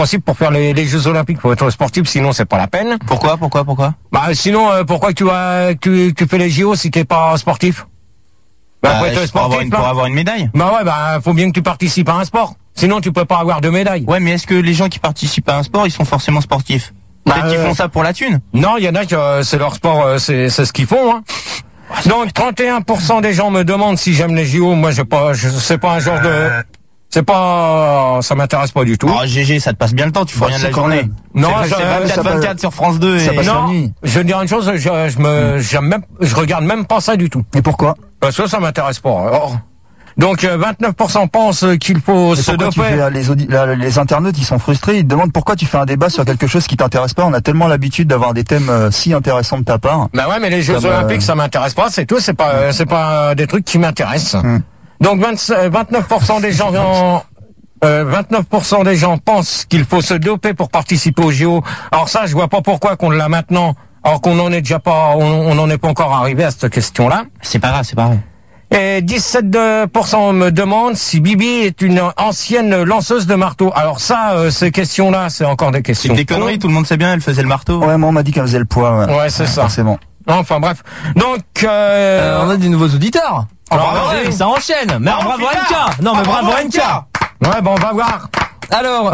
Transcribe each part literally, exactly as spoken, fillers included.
possible pour faire les, les Jeux Olympiques, pour être sportif, sinon c'est pas la peine. Pourquoi, pourquoi, pourquoi? Bah sinon, euh, pourquoi tu vas, tu, tu fais les J O si t'es pas sportif? Bah, Bah, pour être pour, sportif, avoir une, là. pour avoir une médaille. Bah ouais, bah faut bien que tu participes à un sport. Sinon tu peux pas avoir de médaille. Ouais, mais est-ce que les gens qui participent à un sport, ils sont forcément sportifs? Bah, Peut-être qu'ils euh, font ça pour la thune. Non, il y en a qui euh, c'est leur sport, euh, c'est c'est ce qu'ils font. Hein. Donc trente et un pour cent des gens me demandent si j'aime les J O. Moi, je pas, je c'est pas un genre de, c'est pas, ça m'intéresse pas du tout. Oh, G G, ça te passe bien le temps, tu fais Bah, rien de c'est la quand journée. même. Non, c'est ça- c'est ça vingt-quatre passe- vingt-quatre sur France deux. ça Et... passe la Non, nuit. je vais dire une chose, je, je me, j'aime même, je regarde même pas ça du tout. Et pourquoi? Parce que ça m'intéresse pas. Alors, donc euh, vingt-neuf pour cent pensent qu'il faut Et se pourquoi tu doper. fais, les, audi- la- les internautes, ils sont frustrés, ils te demandent pourquoi tu fais un débat sur quelque chose qui t'intéresse pas. On a tellement l'habitude d'avoir des thèmes euh, si intéressants de ta part. Bah ouais, mais les Jeux Comme, Olympiques, euh, ça m'intéresse pas, c'est tout. C'est pas, euh, c'est pas euh, des trucs qui m'intéressent. Hmm. Donc vingt- euh, vingt-neuf pour cent des gens, en- euh, vingt-neuf pour cent des gens pensent qu'il faut se doper pour participer aux J O. Alors ça, je vois pas pourquoi qu'on l'a maintenant, alors qu'on en est déjà pas, on on n'en est pas encore arrivé à cette question-là. C'est pas grave, c'est pas grave. Et dix-sept pour cent me demandent si Bibi est une ancienne lanceuse de marteau. Alors ça, euh, ces questions-là, c'est encore des C'est questions. des conneries, tout le monde sait bien, elle faisait le marteau. Ouais, moi on m'a dit qu'elle faisait le poids. Ouais, Ouais, c'est ça. Forcément. Enfin bref. Donc, euh, Euh, on a des nouveaux auditeurs. Alors, Ah vas-y. ouais, ça enchaîne. Mais Oh, bravo putain. N K. Non mais Ah, bravo bravo N K. ouais, bon, on va voir. Alors, Au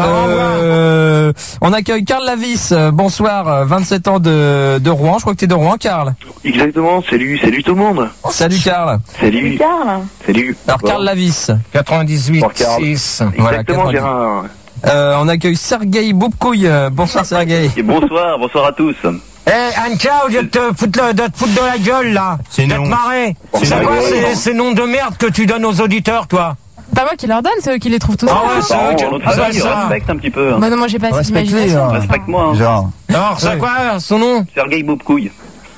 euh, on accueille Karl Lavis. Euh, Bonsoir, euh, vingt-sept ans de, de Rouen. Je crois que t'es de Rouen, Karl. Exactement, salut, salut tout le monde. Salut Karl. Salut. Karl. Salut. Alors Bon. Karl Lavis. quatre-vingt-dix-huit, Bon, Karl. six. Voilà, Exactement, quatre-vingt-dix. Gérard. Euh, on accueille Sergei Boubkouille. Euh, Bonsoir Sergei. Et bonsoir, bonsoir à tous. Eh, Anka, au lieu de te foutre, le- de te foutre de la gueule, là, C'est de une te honte. marrer, C'est c'est une quoi honte. ces, ces noms de merde que tu donnes aux auditeurs, toi? Pas moi qui leur donne, c'est eux qui les trouvent tous Ah seuls. ouais, c'est eux qui- Bon, l'autre ah, famille, bah, ça. respecte un petit peu. hein. Bah non, moi j'ai pas cette Respecte-les. imagination. Hein. Respecte-moi. Hein. Gérard. Alors, c'est quoi son nom? Sergei Boubkouille.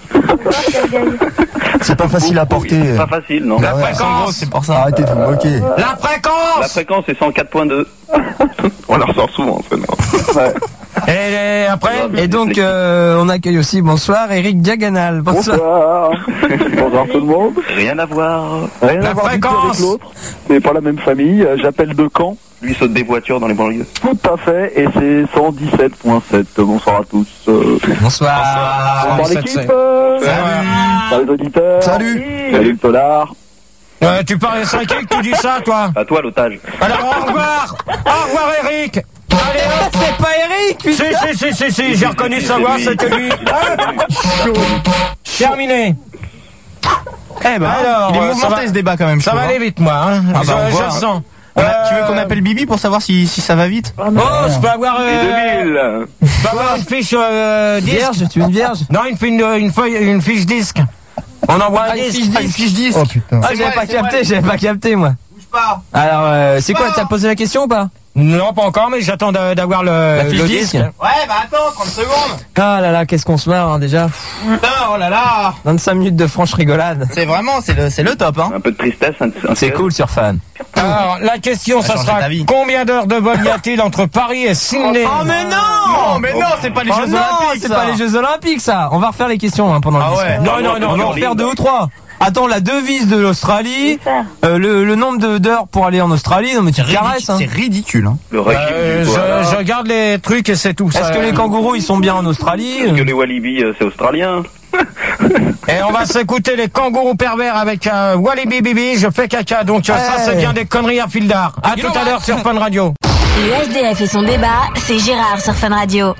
C'est pas facile à porter. C'est pas facile, non. La ouais. fréquence. C'est pour ça. Arrêtez de vous moquer. La La fréquence. fréquence est cent quatre point deux. On la ressort souvent, ça, non. Ouais. Et les- après? Et donc, euh, on accueille aussi, bonsoir, Eric Diagonal. Bonsoir. Bonsoir. Bonsoir tout le monde. Rien à voir. Rien La à voir du tout fréquence. avec l'autre. C'est pas la même famille. Euh, J'appelle de Caen. Lui saute des voitures dans les banlieues. Tout à fait. Et c'est cent dix-sept point sept. Bonsoir à tous. Euh, Bonsoar. bonsoir sept, l'équipe. sept. euh, Salut. Bonsoir les auditeurs. Salut. Salut le polar. Ouais, tu parles, c'est à qui que tu dis ça, toi? À toi, l'otage. Alors, au revoir. Au revoir, Eric. Allez, hop. C'est pas Eric, Si, si, si, si, si, j'ai reconnu sa voix, c'était lui. Hop. Terminé. Eh ben, Alors, il est euh, ça mouvementé va- ce débat quand même. je Ça va trouve, aller vite, moi, hein. Ah bah, je, on je voit. le sens. hein. On a- Tu veux qu'on Euh, appelle Bibi pour savoir si, si ça va vite? Oh, je peux avoir, Et euh, deux mille. je peux avoir une fiche euh, disque. Vierge, tu es une vierge? Non, une, fi- une, une feuille, une fiche disque. On envoie un Ah, une disque. fiche disque. fiche disque. Oh putain. Ah, C'est j'avais vrai, pas c'est capté, vrai. j'avais pas capté, moi. Bouge pas. Alors, euh, c'est quoi, t'as posé la question ou pas? Non, pas encore, mais j'attends d'a- d'avoir le, La fiche le disque. disque. Ouais, bah attends, trente secondes. Ah là là, qu'est-ce qu'on se marre, hein, déjà. Putain, oh là là. vingt-cinq minutes de franche rigolade. C'est vraiment, c'est le, c'est le top, hein. Un peu de tristesse. un- un C'est peu. cool sur Fan. Alors, la question, Ça ça change sera ta vie. combien d'heures de vol y a-t-il entre Paris et Sydney? Oh mais non. Non, mais non, c'est pas les Oh Jeux non, Olympiques, c'est ça. pas les Jeux Olympiques, ça. On va refaire les questions hein, pendant le Ah disque. ouais. Non, non, non, On va non. en refaire deux ou trois. Attends, la devise de l'Australie, euh, le, le nombre de- d'heures pour aller en Australie, non mais tu te caresses. Hein. C'est ridicule, hein. Le régime Euh, du je, koala. je regarde les trucs et c'est tout. Est-ce ça. que les kangourous ils sont bien en Australie? Est-ce que les Walibi, euh, c'est australien? Et on va s'écouter les kangourous pervers avec euh, Walibi Bibi, je fais caca. Donc euh, ça, Hey. c'est bien des conneries à fil d'art. À tout à l'heure sur Fun Radio. Le S D F et son débat, c'est Gérard sur Fun Radio.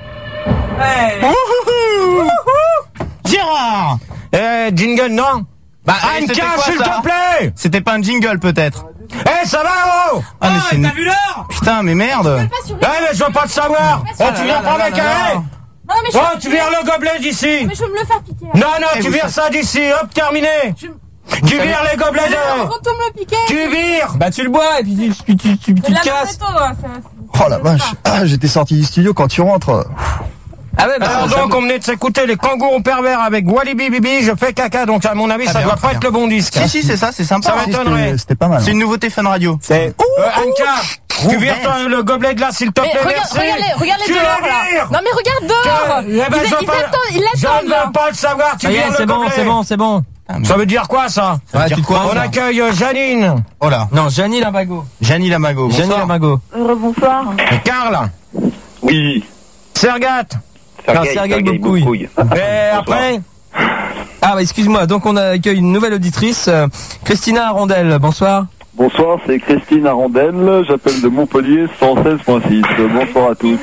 Gérard. Eh, jingle, non? Bah, eh, Anka, c'était quoi, s'il ça te plaît! C'était pas un jingle, peut-être. Eh, ça va, oh! Ah, mais c'est une- vu l'heure? Putain, mais merde. Eh, mais je veux pas te savoir! Oh, tu viens prendre avec elle! Non, mais je Oh, tu vires le gobelet d'ici! mais je veux me le faire piquer. Non, non, Eh, tu vous vires ça d'ici, hop, terminé! Tu vires les gobelets de... Retourne me piquer. Tu vires! Bah tu le bois et puis tu, tu, tu, tu, tu te casses. Oh la vache. Ah, j'étais sorti du studio quand tu rentres. Ah ouais, bah Alors ça- donc, on venait de s'écouter les kangourous pervers avec Walibi Bibi, je fais caca, donc à mon avis, Ah, ça bien, doit très pas être bien. le bon disque. Si, si, c'est ça, c'est sympa. Ça va hein. être- m'étonnerait. C'était c'était pas mal. C'est une nouveauté Fun Radio. c'est... Euh, Anka, tu vires ton- le gobelet de là, s'il te Mais plaît, regarde, merci. regardez, regardez Tu dehors le là. vires. Non mais regarde dehors. Eh ben, Ils, je veux ils pas- attendent, ils Je l'attendent ne là. veux pas le savoir, tu Ça y vires est, le c'est bon, gobelet. c'est bon, c'est bon. Ça veut dire quoi, ça? Ouais, dire tu te quoi, crois On ça accueille euh, Janine, Oh là. Non, Janie Lamago. Janie Lamago. Janie Bonsoir. Lamago. Bonsoir. et Karl. Oui. Sergat. Non, Sergei Bobkouille. Et après Ah bah excuse-moi, donc on accueille une nouvelle auditrice, euh, Christina Arondel, bonsoir. Bonsoir, c'est Christine Arondel, j'appelle de Montpellier cent seize point six. Bonsoir à tous.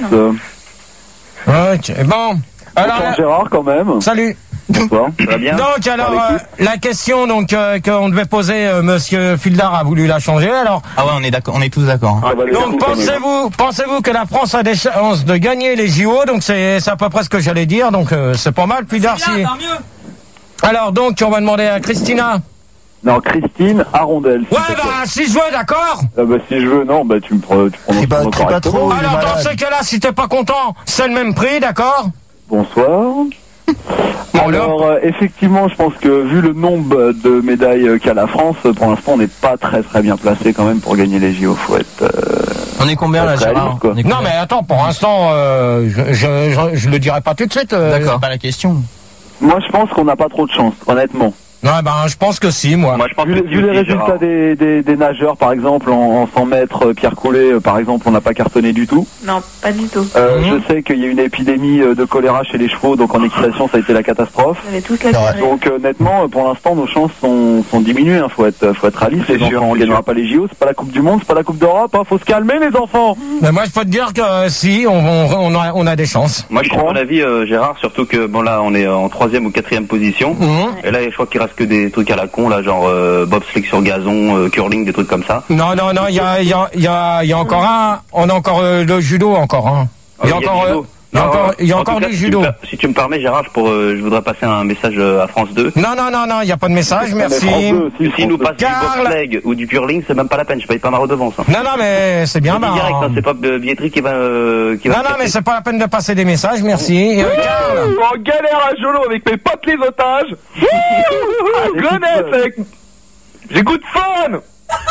Ok, bon. Alors, Bonsoir Gérard quand même. Salut. Bonsoir. Ça va bien? Donc alors euh, la question donc euh, qu'on devait poser, euh, Monsieur Fildar a voulu la changer. Alors Ah ouais, on est d'accord, on est tous d'accord. Hein. donc pensez-vous, pensez-vous que la France a des chances de gagner les J O? Donc c'est c'est à peu près ce que j'allais dire. Donc euh, c'est pas mal. Fildar, si. Alors donc on va demander à Christina. Non, Christine Arondel. Ouais bah si je veux, d'accord. Ah bah si je veux, non, bah tu me prends, tu prononces pas, encore pas trop. Alors dans ce cas-là, si t'es pas content, c'est le même prix, d'accord? Bonsoir. Bon, Alors euh, effectivement, je pense que vu le nombre de médailles euh, qu'a la France, euh, pour l'instant, on n'est pas très très bien placé quand même pour gagner les J O. Faut être. Euh, On est combien là, réaliste, Gérard? quoi. On est Non combien mais attends, pour l'instant, euh, je, je, je, je le dirai pas tout de suite. euh. D'accord. C'est pas la question. Moi, je pense qu'on n'a pas trop de chance, honnêtement. Ouais ben je pense que si, moi. Moi, je pense Vu, que les- vu les résultats des, des, des nageurs, par exemple, en, en cent mètres, euh, Pierre Collet, euh, par exemple, on n'a pas cartonné du tout. Non, pas du tout. Euh, Mhm. Je sais qu'il y a une épidémie euh, de choléra chez les chevaux, donc en équitation, ça a été la catastrophe. Vous avez tous la carré. Donc euh, honnêtement, euh, pour l'instant, nos chances sont, sont diminuées. Hein. Faut être, faut être réaliste. Les sûr, enfants, on c'est gagnera sûr. pas les J O. C'est pas la Coupe du Monde, c'est pas la Coupe d'Europe. Hein. Faut se calmer, les enfants. Mais moi je peux te dire que euh, si, on, on, on, a, on a des chances. Moi, je suis de mon avis, euh, Gérard, surtout que, bon, là, on est en troisième ou quatrième position. Mhm. Et là, je crois qu'il reste que des trucs à la con, là, genre euh, bobsleigh sur gazon, euh, curling, des trucs comme ça. Non, non, non, il y a, il y, a, il y, a, il y a encore un, on a encore euh, le judo encore. Hein. Il y a Ah, encore, le euh, judo. il y a Non, encore, il y a en encore tout cas, du si tu judo. me per- Si tu me permets, Gérard, je, pour, euh, je voudrais passer un message euh, à France deux. Non, non, non, non, il n'y a pas de message, merci. Mais France deux, si, Que s'ils nous France deux. passent du Karl. bobsleigh ou du curling, c'est même pas la peine, je paye pas ma redevance. Hein. Non, non, mais c'est bien, Je dis bah. direct, hein, c'est pas de billetterie qui va, euh, qui va Non, se non, mais casser. c'est pas la peine de passer des messages, merci. Et, euh, Karl, En galère à Jolo avec mes potes les otages. Gonesse avec... J'écoute fun.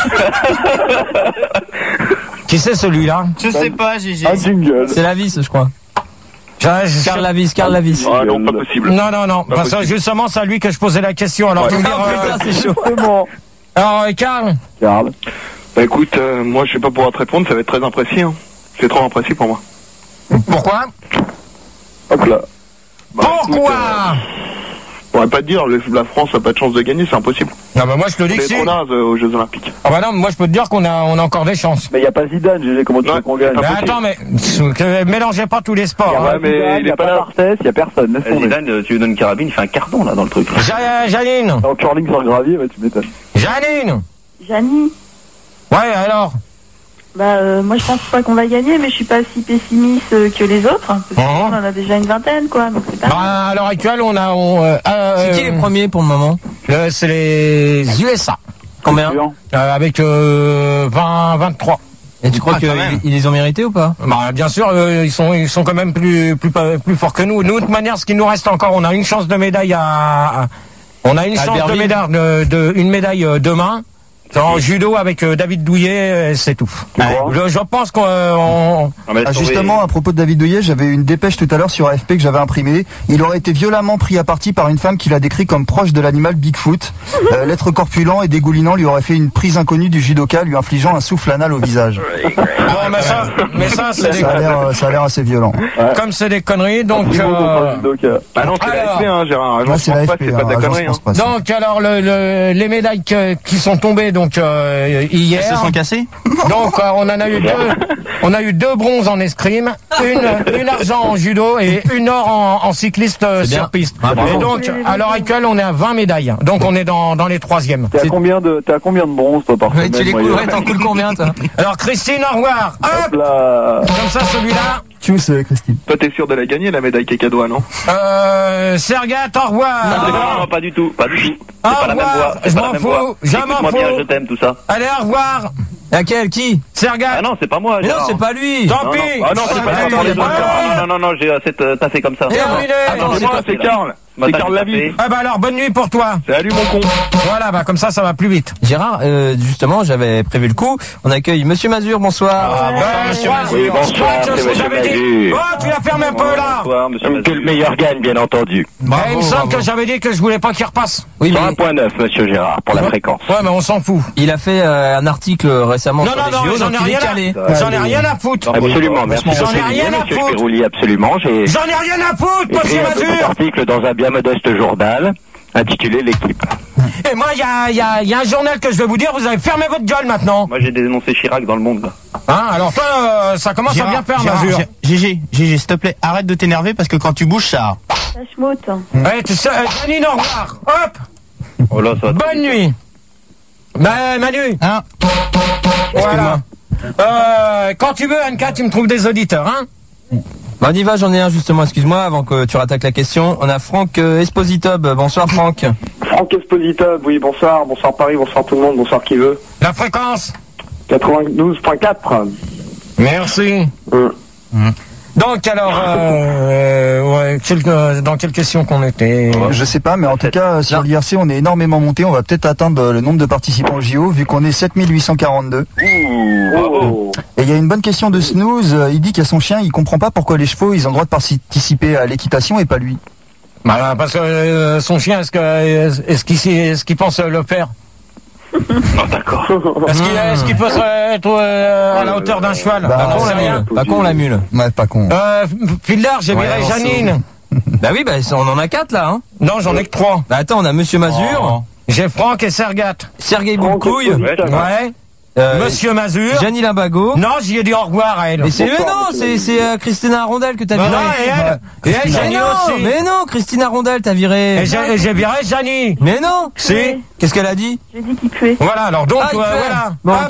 qui c'est celui-là? Je sais pas, Gégé. Un jingle. C'est la vis, je crois. Je- je- Carl Lavis, Carl Lavis. Ah non, pas possible. Non, non, non, parce que justement, c'est à lui que je posais la question. Alors, tu me Ah dire, euh, putain, c'est chaud. Justement. alors, euh, Karl, Karl. Bah écoute, euh, moi je vais pas pouvoir te répondre, ça va être très imprécis. Hein. C'est trop imprécis pour moi. pourquoi? Hop là. Bah, Pourquoi? écoute, euh, je pourrais pas te dire, le- la France a pas de chance de gagner, c'est impossible. Non, bah, moi, je te dis On que est si. trop naze euh, aux Jeux Olympiques. Ah, bah non, moi, je peux te dire qu'on a, on a encore des chances. Mais il y a pas Zidane, Gégé. Comment tu Ouais, veux qu'on gagne? c'est Mais impossible. attends, mais que- mélangez pas tous les Il y sports. a hein. Ouais, pas mais Zidane, il il y est a pas pas là. Barthès, il y a personne. Laisse Eh, tomber. Zidane, euh, tu lui donnes une carabine, il fait un carton là dans le truc. Ja- Janine, En curling sur le gravier, ouais, tu m'étonnes. Janine. Janie, Ouais, alors. bah euh, moi je pense pas qu'on va gagner, mais je suis pas si pessimiste euh, que les autres. Parce que Mhm. on en a déjà une vingtaine, quoi. Donc c'est pas mal. Bah, à l'heure actuelle, on a, on, euh, C'est qui euh, les premiers pour le moment? le- c'est les U S A. Combien? Sûr. Euh, avec euh, vingt, vingt-trois. Et tu crois Ah, quand qu'ils même. ils les ont mérités ou pas? Bah, bien sûr, euh, ils sont, ils sont quand même plus, plus, plus forts que nous. Nous, de toute manière, ce qui nous reste encore, on a une chance de médaille à, à- on a une chance de Albertville. médaille, de, de- une médaille euh, demain. En judo avec euh, David Douillet, euh, c'est tout. crois Je, je pense qu'on, euh, on- Ah, mais Ah, laisse tomber. justement, à propos de David Douillet, j'avais une dépêche tout à l'heure sur A F P que j'avais imprimée. Il aurait été violemment pris à partie par une femme qu'il a décrit comme proche de l'animal Bigfoot. Euh, L'être corpulent et dégoulinant lui aurait fait une prise inconnue du judoka, lui infligeant un souffle anal au visage. bon, mais ça, mais ça, c'est des, Ça a l'air, euh, ça a l'air assez violent. comme c'est des conneries, donc, Bravo pour euh, le judoka. Ah non, c'est la Alors. F P, hein, Gérard. Je Ouais, c'est pense la pas, F P, c'est pas de hein, la agence connerie. Hein. France Presse. donc, alors, le, le- les médailles que- qui sont tombées, donc, euh, Elles hier. se sont cassées? Donc, euh, on en a eu deux. On a eu deux bronzes en escrime, une, une argent en judo et une or en, en cycliste euh, C'est bien. sur piste. Ah, bravo. et donc, à l'heure actuelle, on est à vingt médailles. Donc, on est dans, dans les troisièmes. T'es à combien de, t'es à combien de bronze, toi, par Ouais, semaine, tu les moyenne? coulerais, t'en coules combien, toi? Alors, Christine, au revoir. Hop Hop, là. comme ça, celui-là. Tchuss, euh, Christine. Toi, t'es sûr de la gagner, la médaille Kekadois, non? Euh, Sergat, au revoir. Non, non, pas du tout, pas du tout. C'est Au pas la même revoir. voix. c'est Je pas la m'en même fous. voix. Je m'en Écoute-moi bien, fous. je t'aime, tout ça. Allez, au revoir. Laquelle? Qui? Sergat. Ah non, c'est pas moi, Mais non, Gérard. c'est pas lui! Tant Non, pis. non. Ah non, c'est pas Attends, lui. il y a pas de- Non, non, non, j'ai assez taffé comme ça. Terminé. Attends, C'est c'est moi, quoi? c'est Karl. C'est Karl Lavis. Ah bah alors, bonne nuit pour toi. Salut, mon con. Voilà, bah comme ça, ça va plus vite. Gérard, euh, justement, j'avais prévu le coup. On accueille Monsieur Mazur, bonsoir. Ah, ben, monsieur moi, Mazur. Oui, bonsoir, je crois que c'est je vous monsieur avais dit- Mazur. Oh, tu la fermes un peu là. Bonsoir, monsieur Mazur. Que le meilleur gagne, bien entendu. Bah, il me semble que j'avais dit que je voulais pas qu'il repasse. Oui, cent un mais point neuf, monsieur Gérard, pour la Ouais. fréquence. Ouais, mais on s'en fout. il a fait euh, un article récemment Non, sur non, les non, J O, j'en ai donc il est rien calé. à, j'en ai rien à foutre. Absolument, merci. J'en ai rien à Monsieur foutre. Spirouli, absolument. J'ai J'en ai rien à foutre, écrit monsieur un petit Mazur. article dans un bien modeste journal intitulé L'équipe. Et moi, il y a, y, a, y a un journal que je vais vous dire, vous avez fermé votre gueule maintenant. Moi, j'ai dénoncé Chirac dans le monde, là. Hein, alors toi, euh, ça commence Gérard, à bien faire, Gérard, Mazur. G G, G G, s'il te plaît, arrête de t'énerver parce que quand tu bouges, ça. Ça schmoute. Ouais, tu sais, euh, Janine, au revoir. Hop. Oh là, ça va. Bonne nuit. Bah, Manu. Hein? Voilà. Euh, quand tu veux, Anka, tu me trouves des auditeurs, hein. Bah, on y va, j'en ai un justement, excuse-moi, avant que tu rattaques la question. On a Franck euh, Espositob. Bonsoir Franck. Franck Espositob, oui, bonsoir, bonsoir Paris, bonsoir tout le monde, bonsoir qui veut. La fréquence quatre-vingt-douze point quatre. Merci. Mmh. Mmh. Donc alors, euh, ouais, quel, dans quelle question qu'on était? Je sais pas, mais en tout cas, sur l'I R C, on est énormément monté. On va peut-être atteindre le nombre de participants au J O, vu qu'on est sept mille huit cent quarante-deux. Oh. Et il y a une bonne question de Snooze. Il dit qu'il y a son chien, il comprend pas pourquoi les chevaux, ils ont le droit de participer à l'équitation et pas lui. Bah, parce que euh, son chien, est-ce que est-ce qu'il est-ce qu'il pense le faire? Non, d'accord. Est-ce qu'il est-ce qu'il peut être euh, à la hauteur d'un cheval? Bah, Bah, Pas con la mule. Pas con la mule. Ouais, pas con. Euh, Pildar, j'ai viré Ouais, Janine. Bah oui, bah on en a quatre là, hein. Non, j'en ai que trois. Bah attends, on a Monsieur Mazur, Oh. J'ai Franck et Sergat. Sergei Franck Boulkouille, Espositob. Ouais. euh, Monsieur Mazur. Gianni Limbago. Non, j'y ai dit au revoir à elle. Mais c'est mais Bonsoir, non, monsieur c'est Mazur. c'est euh, Christina Rondel que t'as Non, viré. non, et elle. Et elle, Mais Janie non, aussi. mais non, Christina Rondel t'as viré. Et j'ai et j'ai viré Janie. Mais non. Si. Qu'est-ce qu'elle a dit? J'ai dit qu'il puait. Voilà, alors donc, Ah, il euh, fait. voilà. Bon, Hop. ok.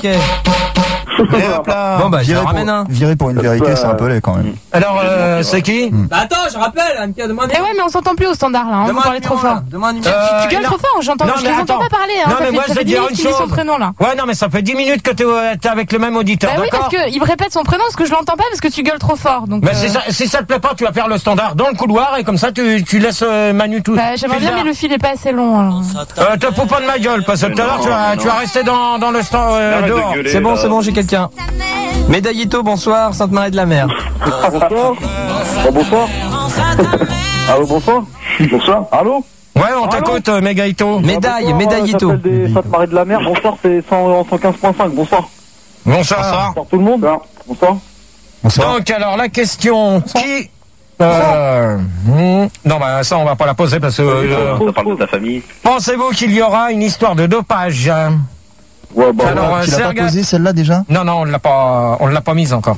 Et hop là. Bon bah, je Virer ramène pour, un. virer pour une vérité, c'est un peu laid quand même. Alors, euh, c'est qui? Bah attends, je rappelle, Anka, demande. Eh ouais, mais on s'entend plus au standard là, hein, vous parlez trop fort. Demande une Euh, Tu gueules non. trop fort, j'entends, Non, je mais les entends attends. pas parler, hein, Non, ça mais fait, moi, ça je fait vais dix dire minutes une qu'il dit son chose. prénom là. Ouais, non, mais ça fait dix minutes que t'es euh, t'es avec le même auditeur, Bah oui, parce d'accord? qu'il me répète son prénom parce que je l'entends pas parce que tu gueules trop fort. Donc, Mais euh, si ça, si ça te plaît pas, tu vas faire le standard dans le couloir et comme ça, tu, tu laisses euh, Manu tout. bah, j'aimerais bien, Pildar. mais le fil est pas assez long. Alors. Euh, te fous pas de ma gueule, parce que tout à l'heure, tu vas, tu vas rester dans, dans le stand euh, Arrête de dehors. gueuler, C'est bon, là. c'est bon, j'ai quelqu'un. Médaillito, bonsoir, Sainte-Marie de la Mer. Ah, bonsoir. Oh, bonsoir. Allô, bonsoir. Bonsoir. Allô. Ouais, on t'écoute, euh, Mégaïto. Médaille, Bonsoir, médaillito. euh, j'appelle des Sainte-Marie de la Mer. Bonsoir, c'est cent quinze point cinq. Bonsoir. Bonsoir. Bonsoir tout le monde. Bonsoir. Bonsoir. Donc, alors, la question, qui... Euh, hmm, non, bah, ça, on va pas la poser parce que... euh, Ça parle de ta famille. pensez-vous qu'il y aura une histoire de dopage? Ouais, bah, Alors, euh, Tu l'as pas Sergat- posé celle-là déjà? Non, non, on l'a pas, on l'a pas mise encore.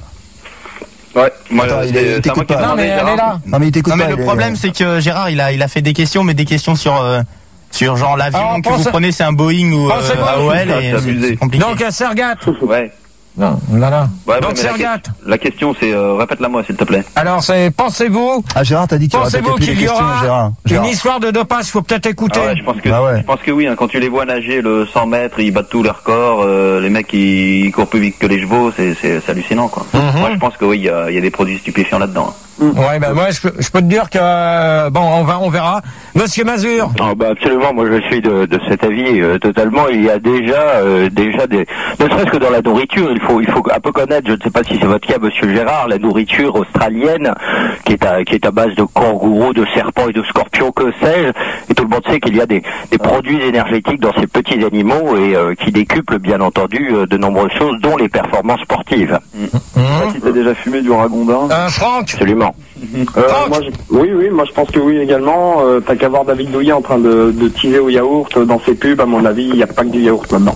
Ouais, moi, Attends, il c'est- est- c'est à t'écoutes moi qui ai pas. Non, demandé, mais elle Gérard. est là. Non, mais il t'écoute Non, pas. mais il le est- problème, c'est que Gérard, il a, il a fait des questions, mais des questions sur, euh, sur genre l'avion Alors, que pense- vous prenez, c'est un Boeing ou Pensez euh, pas, A O L, c'est et abusé. c'est c'est compliqué. Donc, euh, Sergat. Ouais. Non, là, là. Ouais, ouais, Donc, mais la, Sergat. que- la question, c'est, euh, répète-la moi, s'il te plaît. Alors, c'est, pensez-vous, Ah, Gérard, t'as dit que tu répétais pensez-vous plus les qu'il y questions, aura Gérard. une Gérard. histoire de dopage? Faut peut-être écouter. Ah ouais, je pense que, Bah ouais. je pense que oui, hein, quand tu les vois nager le cent mètres, ils battent tous leurs records, euh, les mecs, ils courent plus vite que les chevaux, c'est, c'est, c'est hallucinant, quoi. Mhm. Moi, je pense que oui, il y a, il y a des produits stupéfiants là-dedans. hein. Ouais, ben moi, je peux, je peux te dire que euh, bon, on va, on verra. Monsieur Mazur. Ah bah absolument, moi je suis de, de cet avis euh, totalement. Il y a déjà, euh, déjà des, ne serait-ce que dans la nourriture, il faut, il faut un peu connaître. Je ne sais pas si c'est votre cas, Monsieur Gérard, la nourriture australienne, qui est à, qui est à base de kangourous, de serpents et de scorpions, que sais-je. Et tout le monde sait qu'il y a des, des produits énergétiques dans ces petits animaux et euh, qui décuplent bien entendu euh, de nombreuses choses, dont les performances sportives. Mmh. Si t'as déjà fumé du ragondin. Euh, Franck. Absolument. Euh, moi, je- oui, oui, moi je pense que oui également. Euh, T'as qu'à voir David Douillet en train de, de teaser au yaourt dans ses pubs. À mon avis, il n'y a pas que du yaourt là-dedans.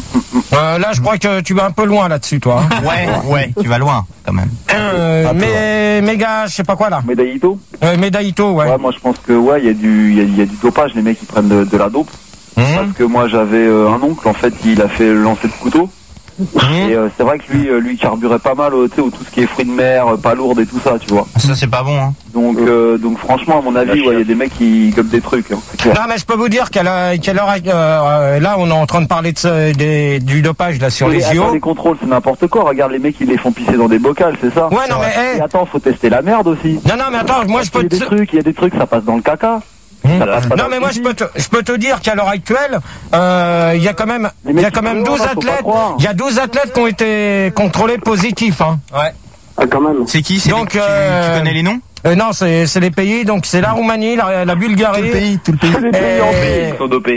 Euh, là, je crois que tu vas un peu loin là-dessus, toi. hein. Ouais, ouais, tu vas loin, quand même. Euh, mais, méga, je sais pas quoi là. Médaillito. Euh, Médaillito, ouais. Ouais, moi je pense que ouais, il y a du, il y a, il y a du dopage. Les mecs ils prennent de, de la dope. Mmh. Parce que moi j'avais euh, un oncle en fait, il a fait le lancer de couteau. Mmh. Et euh, c'est vrai que lui, euh, lui il carburait pas mal, euh, tu sais, au tout ce qui est fruits de mer, euh, pas lourdes et tout ça, tu vois. Ça, c'est pas bon, hein. Donc, euh, donc franchement, à mon avis, ouais, il y a des mecs qui gobent des trucs. Hein, c'est clair. Non, mais je peux vous dire qu'à l'heure, qu'à l'heure, euh, là, on est en train de parler de ce, des, du dopage là sur Mais les attends, J O. les contrôles, c'est n'importe quoi. Regarde, les mecs, ils les font pisser dans des bocals, c'est ça. Ouais, non, mais, hey. Et attends, faut tester la merde aussi. Non, non, mais attends, moi je peux Il y a des te... trucs, il y a des trucs, ça passe dans le caca. Mmh. Ça passe pas Non dans mais le moi je pipi. peux te, je peux te dire qu'à l'heure actuelle, euh, il y a quand même, Les il mecs y a quand qui même font douze là, faut pas athlètes, croire. il y a douze athlètes qui ont été contrôlés positifs. Hein. Ouais. Ah, quand même. C'est qui? C'est Donc, les- tu, euh, tu connais les noms? Euh, non, c'est c'est les pays, donc c'est la Roumanie, la, la Tout le Bulgarie. pays, tout le pays. Les pays en Et- Ils sont dopés.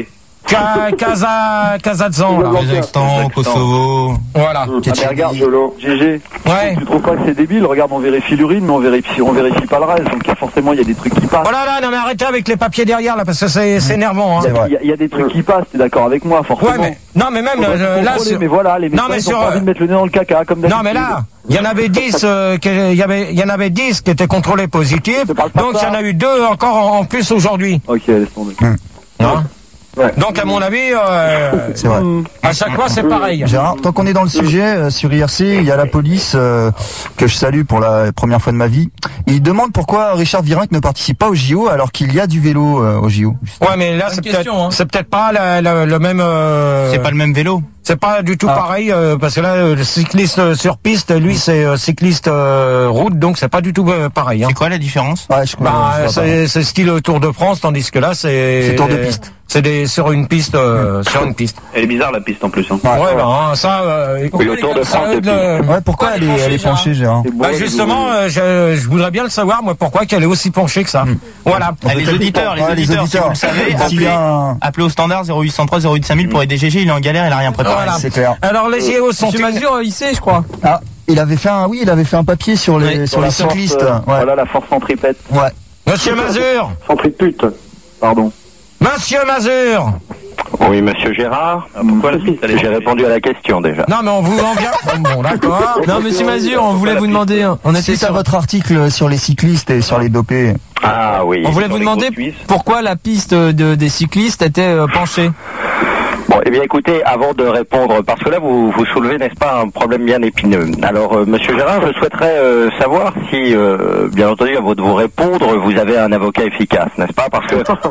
Ka- Kaza, Kazadzan, là. Kazakhstan, Kosovo. Voilà. Ah, mais regarde, G G. Ouais. Tu trouves pas que c'est débile? Regarde, on vérifie l'urine, mais on vérifie, on vérifie pas le reste. Donc forcément, il y a des trucs qui passent. Oh là là, non mais arrêtez avec les papiers derrière là, parce que c'est c'est énervant. Hein. Il y, a, il y a des trucs qui passent, t'es d'accord avec moi, forcément. Ouais, mais non, mais même euh, là, sur... mais voilà, les non, mais médecins sur... ont pas envie de mettre le nez dans le caca, comme d'habitude. Non, mais là, il y en avait dix, euh, qui, il y avait, il y en avait dix qui étaient contrôlés positifs. Donc il y en a eu deux encore en, en plus aujourd'hui. Ok, laisse tomber. Hein? Ouais. Donc à mon avis, euh, c'est vrai. À chaque fois c'est pareil. Gérard, tant qu'on est dans le sujet, euh, sur I R C, il y a la police euh, que je salue pour la première fois de ma vie. Il demande pourquoi Richard Virenque ne participe pas au J O alors qu'il y a du vélo euh, au J O. Ouais, mais là c'est peut-être, hein. c'est peut-être pas la, la, le même. Euh... C'est pas le même vélo. C'est pas du tout ah. pareil euh, parce que là le cycliste sur piste, lui c'est euh, cycliste euh, route, donc c'est pas du tout euh, pareil. Hein. C'est quoi la différence? Ouais, je bah, c'est, c'est style Tour de France, tandis que là c'est. C'est Tour de piste. C'est des sur une piste, euh, sur une piste. Elle est bizarre la piste en plus. Hein. Ouais, ouais, bah, hein, ça. Euh, oui, le Tour de France. de... Ouais, pourquoi elle est, elle est penchée, Gérard? Bah justement, euh, je, je voudrais bien le savoir, moi, pourquoi qu'elle est aussi penchée que ça. Mmh. Voilà. Ah, les auditeurs, les, ouais, auditeurs, les auditeurs, si vous le savez, appelez, un... appelez au standard zéro huit cent trois zéro huit cinq mille pour aider G G, il est en galère, il a rien préparé. Voilà. C'est clair. Alors les J O sont. Monsieur Mazur, il sait, je crois. Ah, il avait fait un, oui, il avait fait un papier sur les, oui, sur les cyclistes. Force, euh, ouais. Voilà la force centripète. Ouais. Monsieur Mazur. Centripute. Pardon. Monsieur Mazur. Oui, monsieur Gérard. Ah, pourquoi la piste? J'ai répondu à la question déjà. Non, mais on vous en vient. Bon, d'accord. Non, monsieur Mazur, on voulait vous demander. On était sur votre article sur les cyclistes et sur les dopés. Ah oui. On voulait vous demander pourquoi la piste de, des cyclistes était euh, penchée. Bon, eh bien écoutez, avant de répondre, parce que là vous vous soulevez, n'est-ce pas, un problème bien épineux. Alors, euh, monsieur Gérard, je souhaiterais euh, savoir si, euh, bien entendu, avant de vous répondre, vous avez un avocat efficace, n'est-ce pas? Parce que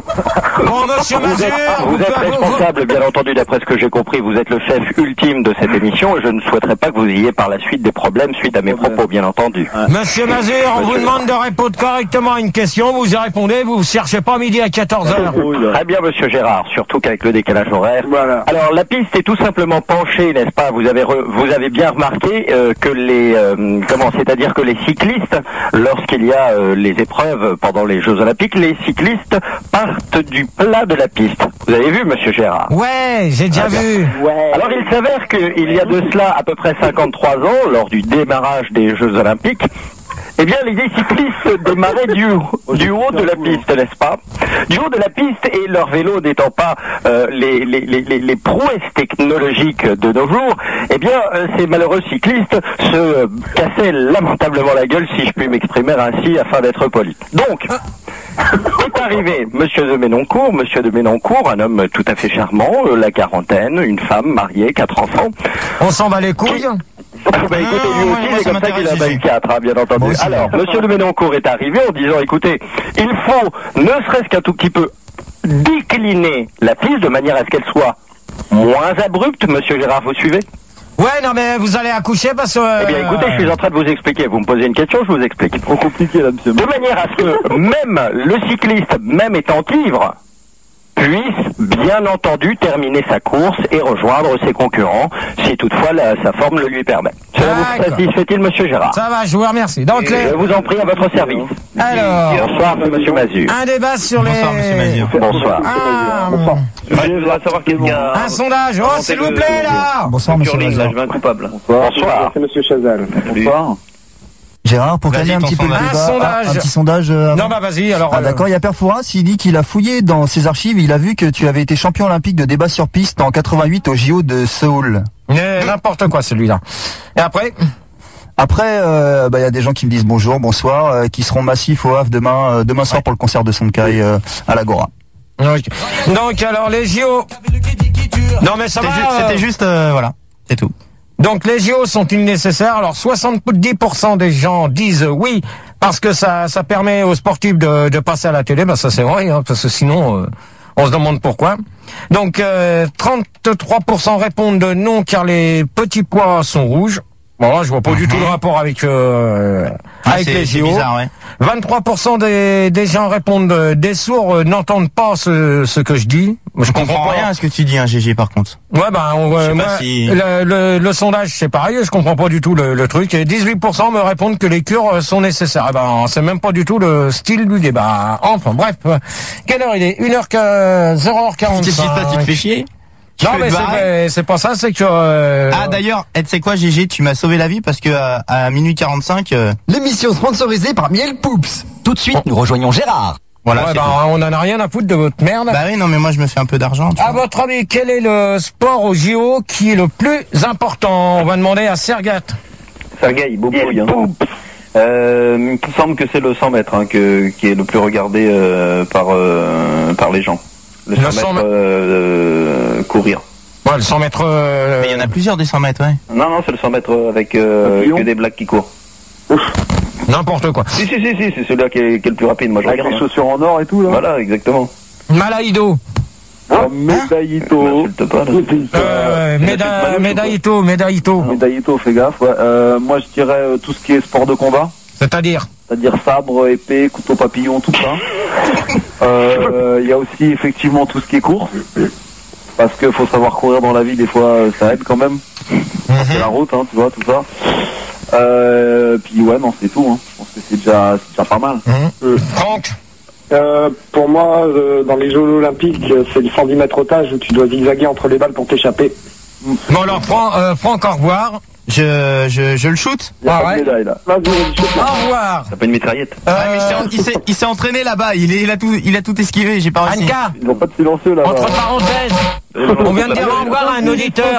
bon, monsieur vous Mazur, êtes, vous êtes responsable, bien entendu, d'après ce que j'ai compris, vous êtes le chef ultime de cette émission, et je ne souhaiterais pas que vous ayez par la suite des problèmes suite à mes propos, bien entendu. Monsieur Mazur, on vous demande de répondre correctement à une question, vous y répondez, vous ne cherchez pas midi à quatorze heures. Très bien, monsieur Gérard, surtout qu'avec le décalage horaire. Voilà. Alors la piste est tout simplement penchée, n'est-ce pas? Vous avez re, vous avez bien remarqué euh, que les euh, comment, c'est-à-dire que les cyclistes, lorsqu'il y a euh, les épreuves pendant les Jeux Olympiques, les cyclistes partent du plat de la piste. Vous avez vu, monsieur Gérard? Ouais, j'ai déjà ah, vu. Ouais. Alors il s'avère qu'il y a de cela à peu près cinquante-trois ans, lors du démarrage des Jeux Olympiques, eh bien, les cyclistes démarraient du, du haut de la piste, n'est-ce pas? Du haut de la piste, et leur vélo n'étant pas euh, les, les, les, les prouesses technologiques de nos jours, eh bien, euh, ces malheureux cyclistes se euh, cassaient lamentablement la gueule, si je puis m'exprimer ainsi, afin d'être poli. Donc, est arrivé Monsieur de Ménoncourt, Monsieur de Ménoncourt, un homme tout à fait charmant, euh, la quarantaine, une femme mariée, quatre enfants. On s'en va les couilles. Ah, bah écoutez, lui aussi, c'est comme ça qu'il a baillé quatre, hein, bien entendu. Bon, alors, monsieur de Ménoncourt est arrivé en disant, écoutez, il faut, ne serait-ce qu'un tout petit peu, décliner la piste de manière à ce qu'elle soit moins abrupte. Monsieur Gérard, vous suivez? Ouais, non, mais vous allez accoucher parce que... Euh... Eh bien, écoutez, je suis en train de vous expliquer. Vous me posez une question, je vous explique. Trop compliqué, là, monsieur. De manière à ce que même le cycliste, même étant ivre, puisse, bien entendu, terminer sa course et rejoindre ses concurrents, si toutefois la, sa forme le lui permet. Cela vous satisfait-il, monsieur Gérard? Ça va, je vous remercie. Donc, les... Je vous en prie, à votre service. Alors... Bonsoir, monsieur Mazur. Un débat sur les... Bonsoir, monsieur Mazur. Bonsoir. Ah, Bonsoir. Je voudrais savoir quelqu'un... Un sondage. Oh, s'il vous plaît, là. Bonsoir, monsieur Mazur. Je veux un coupable. Bonsoir. C'est monsieur Chazal. Bonsoir. Gérard, pour calmer un petit peu le débat, un sondage. Ah, un petit sondage. Euh, non, bah vas-y. Alors. Ah, d'accord. Il y a Père Fouras, il dit qu'il a fouillé dans ses archives, il a vu que tu avais été champion olympique de débat sur piste en quatre-vingt-huit au J O de Séoul. Mais n'importe quoi celui-là. Et après? Après, euh, bah il y a des gens qui me disent bonjour, bonsoir, euh, qui seront massifs au Havre demain, euh, demain soir ouais. pour le concert de Sonkai euh, à l'Agora. Donc, donc alors les J O. Non mais ça va. C'était juste, euh, voilà, c'est tout. Donc les J O sont-ils nécessaires? Alors soixante-dix pour cent des gens disent oui parce que ça ça permet aux sportifs de, de passer à la télé. Ben ça c'est vrai, hein, parce que sinon euh, on se demande pourquoi. Donc euh, trente-trois pour cent répondent non car les petits pois sont rouges. Bon, là, je vois pas du tout le rapport avec euh, ah, avec les J O. Bizarre, ouais. vingt-trois pour cent des, des gens répondent euh, des sourds euh, n'entendent pas ce, ce que je dis. Je, je comprends, comprends rien à ce que tu dis, hein, G G, par contre. Ouais, ben, on, euh, moi, si... le, le, le sondage, c'est pareil, je comprends pas du tout le, le truc. Et dix-huit pour cent me répondent que les cures sont nécessaires. Eh ben, c'est même pas du tout le style du débat. Enfin, bref. Quelle heure il est? une heure quarante-cinq. Qu'est-ce qui se passe? Tu te fais chier? Tu non mais c'est, c'est pas ça, c'est que... Euh... Ah d'ailleurs, tu sais quoi G G, tu m'as sauvé la vie parce que à, à minuit quarante-cinq... Euh... L'émission sponsorisée par Miel Poups. Tout de suite, oh. nous rejoignons Gérard. Voilà, ouais, bah, on en a rien à foutre de votre merde. Bah oui, non mais moi je me fais un peu d'argent. À votre avis, quel est le sport au J O qui est le plus important? On va demander à Sergat. Sergei, Bobouille. Hein. Euh, il me semble que c'est le cent mètres hein, que, qui est le plus regardé euh, par, euh, par les gens. Le cent mètres m... euh, courir. Ouais, le cent mètres... Euh... Mais il y en a plusieurs des cent mètres, ouais. Non, non, c'est le cent mètres avec euh, que des blagues qui courent. Ouf. N'importe quoi. Si, si, si, si, c'est celui-là qui est, qui est le plus rapide. Moi, je avec regarde. les chaussures en or et tout, là. Voilà, exactement. Malaïdo. Ah, Médaillito. Euh, Méda... Médaillito, Médaillito. Médaillito, fais gaffe, ouais. Euh, moi, je dirais euh, tout ce qui est sport de combat. C'est-à-dire C'est-à-dire sabre, épée, couteau papillon, tout ça. Il euh, y a aussi effectivement tout ce qui est course. Parce qu'il faut savoir courir dans la vie, des fois ça aide quand même. Mm-hmm. C'est la route, hein, tu vois, tout ça. Euh, puis ouais, non, c'est tout. Hein. Je pense que c'est déjà, c'est déjà pas mal. Mm-hmm. Euh, Franck euh, Pour moi, euh, dans les Jeux Olympiques, c'est le cent dix mètres otage où tu dois zigzaguer entre les balles pour t'échapper. Bon alors, Franck, euh, Franck au revoir. Je, je, je le shoot. Ah ouais. Médaille, là. Au revoir. T'as pas une mitraillette. Euh... Ouais, mais il s'est, il s'est entraîné là-bas. Il, est, il a tout, il a tout esquivé. J'ai pas réussi. Anka. Ils n'ont pas de silencieux là. Entre parenthèses, on vient de dire au revoir à un auditeur.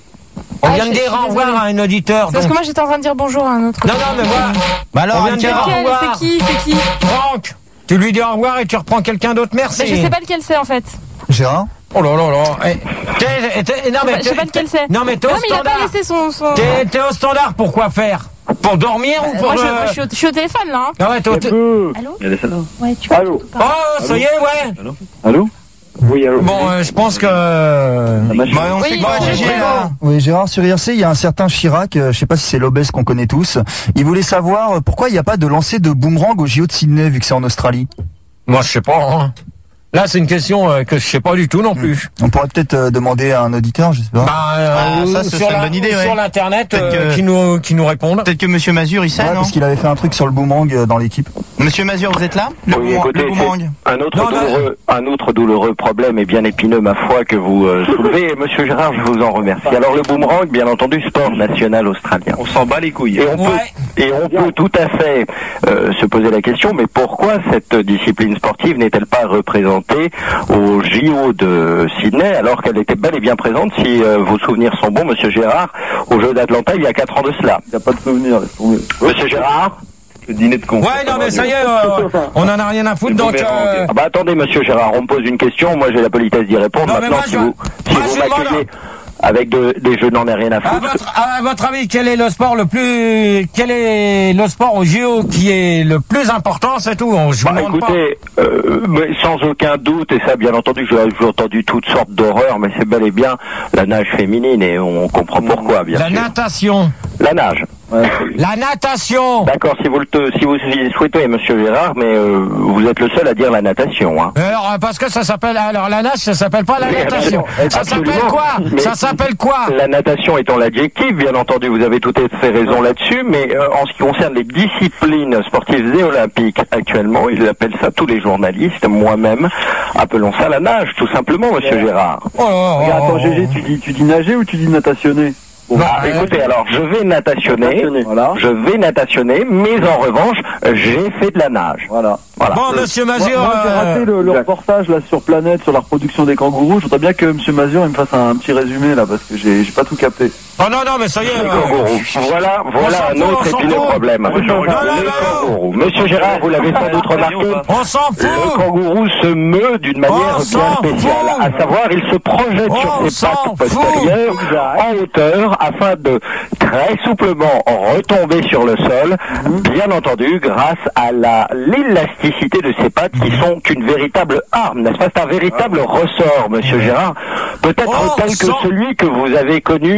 On vient de dire au revoir à un auditeur. C'est parce que moi j'étais en train de dire bonjour à un autre. Non, non, mais moi. Bah alors, on vient de dire au revoir. C'est qui, c'est qui? Franck. Tu lui dis au revoir et tu reprends quelqu'un d'autre. Merci. Mais je sais pas lequel c'est en fait. Gérard. Oh là là là. Eh, t'es, t'es, non, mais je sais pas lequel c'est. Non mais t'es non, au mais standard. Il a pas laissé son. son... T'es, t'es au standard pour quoi faire? Pour dormir euh, ou pour... Moi je, euh... moi, je, suis au, je suis au téléphone là. Hein. Ah ouais, t'es au téléphone. Allô? Il y a des salles. Ouais, tu Allô. Oh, ça y est, ouais. Allô. Allô. Oui, allô. Bon, euh, je pense que... Bah, on oui, sait quoi, oui, G G, oui. là. Oui, Gérard, sur I R C, il y a un certain Chirac, euh, je sais pas si c'est l'obèse qu'on connaît tous. Il voulait savoir euh, pourquoi il n'y a pas de lancer de boomerang au J O de Sydney, vu que c'est en Australie. Moi, je sais pas, hein. Là, c'est une question euh, que je sais pas du tout non plus. On pourrait peut-être euh, demander à un auditeur, je sais pas. Bah, euh, ah, ça, ce sur serait la, une bonne idée, ouais. Sur l'internet, euh, que... qui nous qui nous répondent. Peut-être que Monsieur Mazur, il sait, ouais, non? Parce qu'il avait fait un truc sur le boomerang euh, dans l'équipe. Monsieur Mazur, vous êtes là? Le, oui, boum- écoutez, le boomerang. Un autre, non, douloureux, non. un autre douloureux problème et bien épineux, ma foi, que vous euh, soulevez. Monsieur Gérard, je vous en remercie. Alors le boomerang, bien entendu, sport national australien. On s'en bat les couilles. Et on Ouais. peut, et on peut tout à fait euh, se poser la question, mais pourquoi cette discipline sportive n'est-elle pas représentée au J O de Sydney, alors qu'elle était bel et bien présente, si euh, vos souvenirs sont bons, Monsieur Gérard, au Jeu d'Atlanta il y a quatre ans de cela. Il n'y a pas de souvenir, laisse tomber. Monsieur Gérard? Le dîner de con. Ouais, non, mais ça y est, euh, on en a rien à foutre, donc... Euh... Ah bah attendez, Monsieur Gérard, on me pose une question, moi j'ai la politesse d'y répondre. Non, mais maintenant, moi, si je- vous, si moi, vous je m'accueillez demande- avec de- des jeux, n'en ai rien à À foutre. votre, à votre avis, quel est le sport le plus, quel est le sport au J O qui est le plus important, c'est tout. On, je vous Bah, demande écoutez, euh, mais sans aucun doute, et ça bien entendu, j'ai j'ai entendu toutes sortes d'horreurs, mais c'est bel et bien la nage féminine, et on comprend pourquoi, bien pas. La sûr. natation. La nage. La natation. D'accord, si vous le te- si vous le souhaitez, Monsieur Gérard, mais euh, vous êtes le seul à dire la natation. Hein. Alors, euh, parce que ça s'appelle, alors la nage, ça s'appelle pas la Oui, natation. absolument. Ça s'appelle Absolument. quoi? Mais Ça s'appelle quoi? La natation étant l'adjectif, bien entendu, vous avez tout à fait raison là-dessus, mais euh, en ce qui concerne les disciplines sportives et olympiques actuellement, ils appellent ça, tous les journalistes, moi-même, appelons ça la nage, tout simplement, Monsieur Gérard. Oh, oh, oh, Regarde, oh, attends, G G, tu dis, tu dis nager ou tu dis natationner? Bon, bah, écoutez, alors, je vais natationner, Natationner, voilà. je vais natationner, mais en revanche, j'ai fait de la nage. Voilà. Voilà. Bon, Monsieur Moi, Mazur, moi, j'ai raté euh, le, le reportage là sur Planète sur la reproduction des kangourous. Je voudrais bien que Monsieur Mazur il me fasse un, un petit résumé là parce que j'ai j'ai pas tout capté. oh non, non, mais ça y est. Les euh, kangourous. Voilà, voilà s'en un fout, autre on s'en épineux fout. problème. non, Les non, non. kangourous. Monsieur Gérard, vous l'avez sans doute remarqué, On s'en le fout. kangourou se meut d'une manière On bien s'en spéciale. fout. À savoir, il se projette On sur ses s'en pattes fout. postérieures en hauteur afin de très souplement retomber sur le sol, bien entendu, grâce à la l'élasticité de ses pattes qui sont une véritable arme, n'est-ce pas? C'est un véritable ressort, Monsieur Gérard. Peut-être On tel que s'en- celui que vous avez connu euh,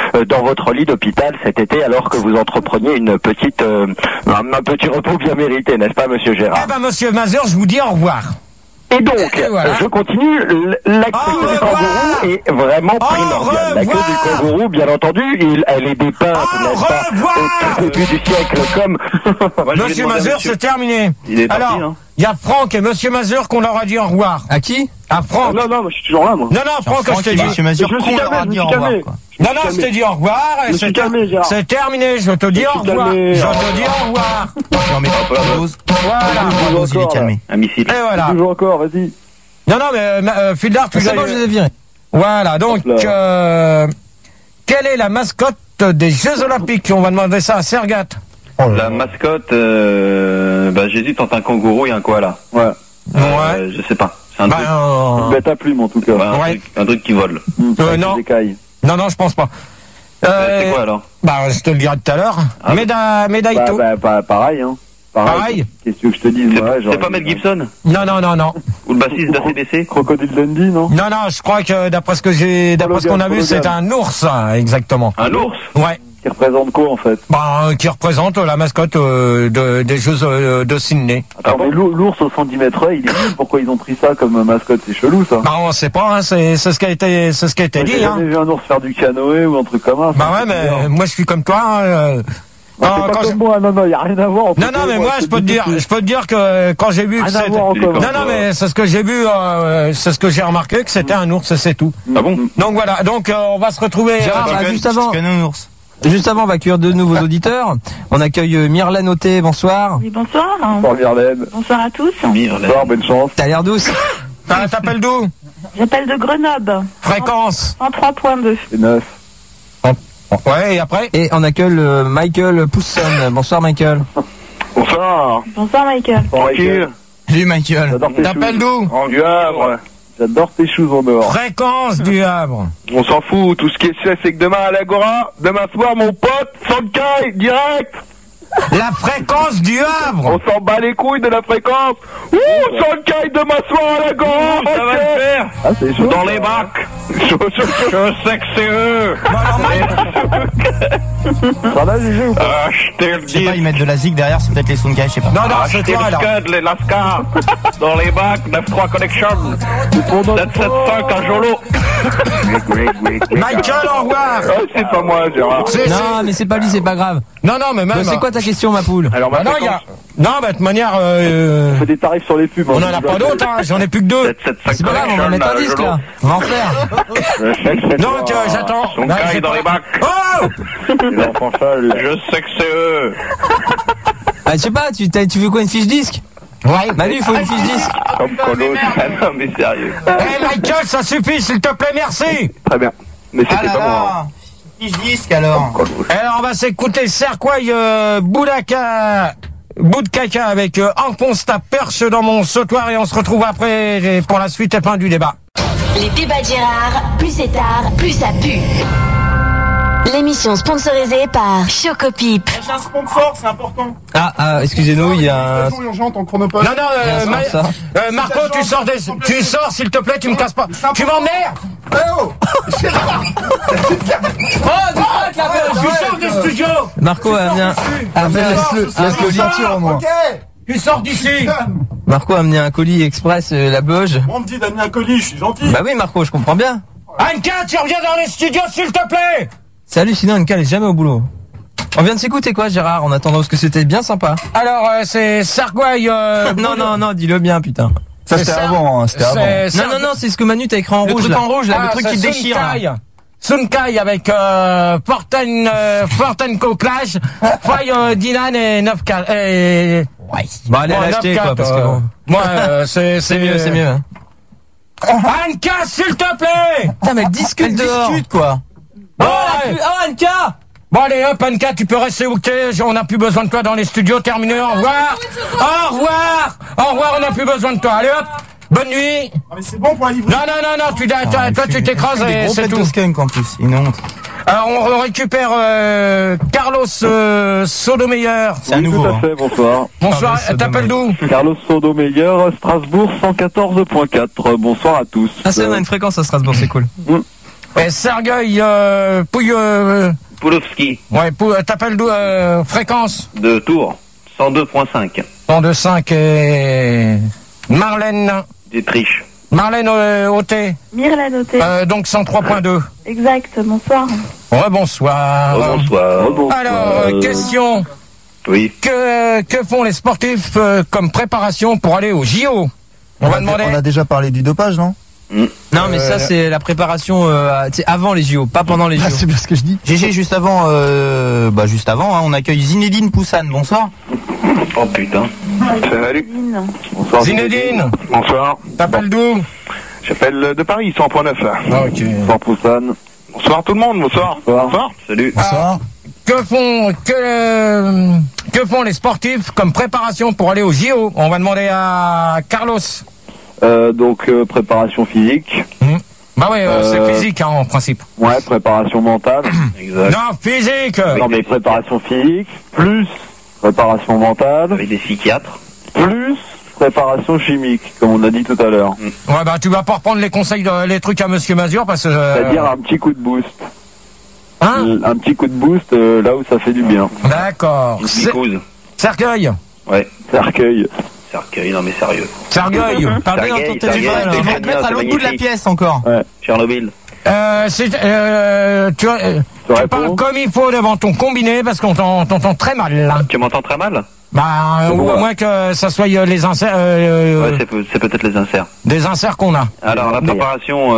euh, dans votre lit d'hôpital cet été alors que vous entrepreniez une petite, euh, un, un petit repos bien mérité, n'est-ce pas, monsieur Gérard? Eh ben, monsieur Mazur, je vous dis au revoir. Et donc, et voilà. je continue, l'activité du kangourou est vraiment primordiale. La queue du kangourou, bien entendu, il, elle est dépeinte, n'est-ce pas, au tout début du siècle, comme... Monsieur Mazur, c'est terminé. Il est Alors, parti, hein. Il y a Franck et Monsieur Mazur qu'on leur a dit au revoir. À qui? À Franck. Non, non, moi, je suis toujours là, moi. Non, non, Franck, je t'ai dit. Monsieur Mazur, qu'on leur a dit au revoir, quoi. Non, non, je t'ai dit au revoir, et c'est ter c'est terminé, je te dis au revoir. Je te dis au revoir. On met pas la dose. Voilà. Il est calmé. Un missile. Et voilà. Toujours encore, vas-y. Non, non, mais, euh, Fildar, tu C'est bon, je les ai virés. Voilà, donc, euh, quelle est la mascotte des Jeux Olympiques? On va demander ça à Sergat. La mascotte, euh, bah, j'hésite entre un kangourou et un koala. Ouais. Ouais. Euh, je sais pas. C'est un Bah, truc. euh... Une bête à plume, en tout cas. Ouais, un, ouais. truc, un truc qui vole. Mmh, euh, non. Non, non, je pense pas. Euh, c'est quoi alors? Bah, je te le dirai tout à l'heure. Ah, Meda, Medaito. Bah, bah, bah, pareil, hein. Pareil. Pareil. Qu'est-ce que je te dis? C'est ouais, pas Mel Gibson? Non, non, non, non. Ou le bassiste d'A C D C? Crocodile Dundee, non? Non, non, je crois que d'après ce que j'ai, d'après ce qu'on a vu, c'est un ours, hein, exactement. Un ours? Ouais. Qui représente quoi, en fait? Bah, qui représente la mascotte euh, de, des Jeux euh, de Sydney. Attends, mais l'ours au cent dix mètres, il est nul. Pourquoi ils ont pris ça comme mascotte? C'est chelou, ça. Bah, on sait pas, hein, c'est ce qui a été, c'est ce qui a été Moi, dit, j'ai hein. jamais vu un ours faire du canoë ou un truc comme ça. Bah ouais, mais bizarre. moi je suis comme toi, hein, euh, Non, non, pas quand comme je... moi, non, non, y a rien à voir. Non, non, mais moi, je peux te dire, je peux te dire que quand j'ai vu que c'était... Non, non, mais c'est ce que j'ai vu, euh, c'est ce que j'ai remarqué, que c'était un ours, c'est tout. Ah bon? Donc voilà, donc euh, on va se retrouver... Gérard, euh, bah, juste avant, juste avant, on va accueillir deux nouveaux auditeurs. On accueille euh, Myrlène Auté, bonsoir. Oui, bonsoir. Bonsoir, Myrlène. Bonsoir à tous. Bonsoir, bonne chance. T'as l'air douce. Ah, t'appelles d'où? J'appelle de Grenoble. Fréquence. cent trois point deux. C'est neuf. Ouais, et après? Et on accueille euh, Michael Pousson. Bonsoir, Michael. Bonsoir. Bonsoir, Michael. Tranquille. Salut, Michael. T'appelles d'où? En du Havre. J'adore tes choses en dehors. Fréquence du Havre. On s'en fout, tout ce qui est sûr, c'est que demain à l'Agora, demain soir, mon pote, Sankai, direct. La fréquence du Havre. On s'en bat les couilles de la fréquence. Ouh, Sankai, demain soir à l'Agora. Ça va le faire. Ah, c'est chaud. Dans les bacs. Je sais que c'est eux. Ça va, Gégé, ou pas? Achetez le Je sais pas, ils mettent de la zig derrière, c'est peut-être les Sunkai, je sais pas. Non, non, c'est Achetez toi, le là. scud, les Lascar. Dans les bacs, neuf trois Connection. sept sept cinq à Jolo. Michael, au revoir. Ah, c'est pas moi, Gérard. C'est- Non, mais c'est pas lui, c'est pas grave. Non, non, mais même... Bah, c'est quoi ta question, ma poule? Alors, Bah ma non, il y a... fréquence. Non, bah, de toute manière, euh... On fait des tarifs sur les pubs. on en a pas d'autres, hein. J'en ai plus que deux. sept sept cinq C'est pas grave, on va mettre un disque, là. On va en faire. Donc, euh, j'attends. Son Là, cas j'ai est dans pas- les bacs. Oh! L'enfant sale. Je sais que c'est eux. Ah, je sais pas, tu, t'as- tu veux quoi, une fiche disque? Ouais. Manu, il faut une fiche disque. Comme Colo. Ah non, mais sérieux. Eh, Michael, ça suffit, s'il te plaît, merci. Très bien. Mais Ah c'était là pas moi. là. Fiche disque alors. Alors, on va s'écouter Serquoy euh, Boudaka, bout de caca avec euh, Enfonce ta perche dans mon sautoir et on se retrouve après pour la suite et fin du débat. Les débats de Gérard, plus c'est tard, plus ça pue. L'émission sponsorisée par Chocopip. J'ai un sponsor, c'est important. Ah, ah, excusez-nous, il y a un... Non, non, euh, Bien, Ma- ça. euh, Marco, tu sors, des... tu sors, s'il te plaît, tu me casses pas. Tu m'emmerdes. Oh, direct, là, tu sors du studio. Marco a amené un... a amené un- Laisse-le sortir, au moins. Tu sors d'ici. Marco a amené un colis express, euh, la Beuge. On me dit d'amener un colis, je suis gentil. Bah oui, Marco, je comprends bien. Anka, tu reviens dans les studios, s'il te plaît. C'est hallucinant, Anka, elle est jamais au boulot. On vient de s'écouter quoi, Gérard, en attendant, parce que c'était bien sympa. Alors, euh, c'est Serquoy... Euh, non, non, non, dis-le bien, putain. Ça, c'était avant, hein, c'était avant. Non, non, non, c'est ce que Manu t'a écrit en Le rouge, truc là. en rouge, là, Ah, le truc qui c'est déchire. là. Sunkai. Sunkai avec euh, Forten, euh, Fortenco Clash, Foy, euh, Dinan et neuf quatre. Et... Ouais. Bon, allez Bon, l'acheter, neuf quoi, quatre, parce que euh, bon. Moi, euh, c'est... C'est mieux, c'est mieux, hein. Anka, s'il te plaît. Putain, mais elle discute Elle dehors. discute, quoi. Oh, Oh, ouais. oh, Anka! Bon, allez, hop, Anka, tu peux rester où t'es. On n'a plus besoin de toi dans les studios. Terminé, au revoir. Au revoir. Au revoir, on n'a plus besoin de toi. Allez, hop. Bonne nuit. Ah, mais c'est bon pour la livrer. Non, non, non, non, tu, toi, toi, tu t'écrases Des et gros c'est pets tout. de skunk en plus, une honte. Alors, on récupère euh, Carlos euh, Sodomeyer. C'est un nouveau. Tout à hein. fait, bonsoir. Bonsoir, Carlos t'appelles d'où? Carlos Sodomeyer, Strasbourg cent quatorze point quatre. Bonsoir à tous. Ah, c'est, on a une fréquence à Strasbourg, c'est cool. Et Sergueï euh, Pouille... Euh, Poulovski. Ouais, pou, t'appelles d'où euh, fréquence? De Tours, cent deux virgule cinq. cent deux virgule cinq et... Marlène. Détriche. Marlène euh, Auté. Myrlène Auté. Euh, donc cent trois virgule deux. Exact, bonsoir. Rebonsoir. Rebonsoir. Rebonsoir. Alors, euh, question. Oui. Que, que font les sportifs euh, comme préparation pour aller au J O? On, on va a, demander. On a déjà parlé du dopage, non? Mmh. Non, mais euh... ça, c'est la préparation euh, avant les J O, pas pendant les J O. Ah, c'est bien ce que je dis. G G, juste avant, euh, bah, juste avant, hein, on accueille Zinedine Poussane. Bonsoir. Oh putain. Salut. Bonsoir. Zinedine. Bonsoir. T'appelles d'où? J'appelle de Paris, cent point neuf. Ah, ok. Bonsoir Poussane. Bonsoir tout le monde, bonsoir. Bonsoir. Bonsoir. Salut. Bonsoir. Que font que euh, que font les sportifs comme préparation pour aller au J O? On va demander à Carlos. Euh, donc euh, préparation physique. Mmh. Bah ouais, euh, euh, c'est physique hein, en principe. Ouais, préparation mentale. Exact. Non, physique. Non mais préparation physique plus préparation mentale. Avec des psychiatres. Plus préparation chimique, comme on a dit tout à l'heure. Mmh. Ouais bah tu vas pas reprendre les conseils, de, les trucs à Monsieur Mazur parce que. Euh... C'est-à-dire un petit coup de boost. Hein? Un petit coup de boost euh, là où ça fait du bien. D'accord. Cercueil. Ouais. Cercueil. Cercueil, non mais sérieux. Cercueil. Parlez dans ton téléphone. Tu vas te mettre à l'autre bout de la pièce encore. Ouais. Chernobyl. Euh, c'est, euh, tu, euh, tu parles comme il faut devant ton combiné parce qu'on t'entend très mal là. Tu m'entends très mal? Bah, ou à moins que ça soit les inserts. Euh, ouais, c'est, c'est peut-être les inserts. Des inserts qu'on a. Alors la préparation,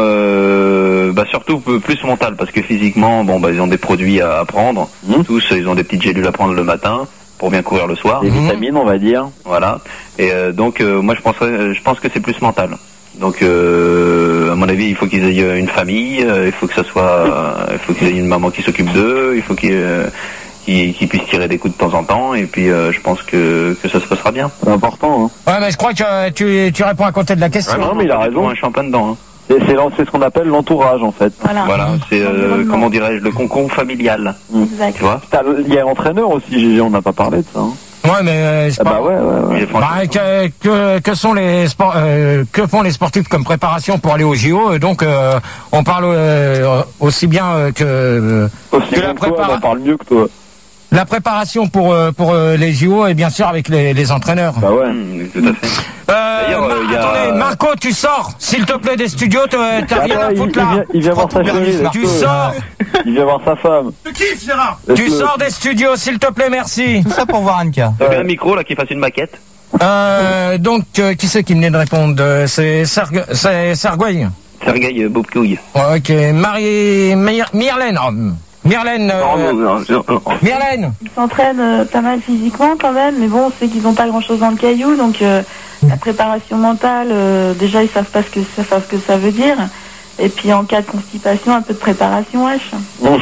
euh, bah surtout plus mentale parce que physiquement, bon bah ils ont des produits à, à prendre. Mmh. Tous, ils ont des petites gélules à prendre le matin pour bien courir le soir. Des mmh. vitamines, on va dire. Voilà. Et euh, donc euh, moi je penserais, je pense que c'est plus mental. Donc, euh, à mon avis, il faut qu'ils aient une famille, euh, il faut que ça soit, euh, il faut qu'ils aient une maman qui s'occupe d'eux, il faut qu'ils, euh, qu'ils, qu'ils puissent tirer des coups de temps en temps, et puis euh, je pense que, que ça se passera bien. C'est important. Hein. Ouais, mais je crois que tu, tu réponds à côté de la question. Ouais, non, mais il a raison. Je suis en plein dedans. Hein. C'est, c'est, c'est ce qu'on appelle l'entourage, en fait. Voilà. Voilà, c'est euh, comment dirais-je, le concombre familial. Exact. Tu vois. Il y a l'entraîneur aussi, G G, on n'a pas parlé de ça. Hein. Ouais, mais euh, ah bah ouais, ouais, ouais. Bah, que, que, que sont les sports, euh, que font les sportifs comme préparation pour aller au J O? Donc, euh, on parle euh, aussi bien euh, que, euh, aussi que la préparation. On parle mieux que toi. La préparation pour euh, pour euh, les J O et bien sûr avec les, les entraîneurs. Bah ouais, mmh, tout à fait. Euh, D'ailleurs, euh, Mar- y a... Attendez, Marco, tu sors, s'il te plaît, des studios, t'as, t'as rien à foutre là. Il vient, il vient voir sa chérie. Tu sors. Il vient voir sa femme. Tu kiffes, Gérard. Tu sors des studios, s'il te plaît, merci. Tout ça pour voir Anka. T'as bien un micro là qui fasse une maquette. Euh, donc, euh, qui c'est qui venait de répondre? C'est Sergue, c'est Sergueï. Sergueï Bobcouille. Ok, Marie, Myr- Myrlène. Oh. Myrlène, euh, non, non, non, non. Myrlène. Ils s'entraînent euh, pas mal physiquement quand même, mais bon, on sait qu'ils n'ont pas grand-chose dans le caillou, donc euh, la préparation mentale, euh, déjà ils savent pas ce que ça, savent ce que ça veut dire. Et puis en cas de constipation, un peu de préparation wesh.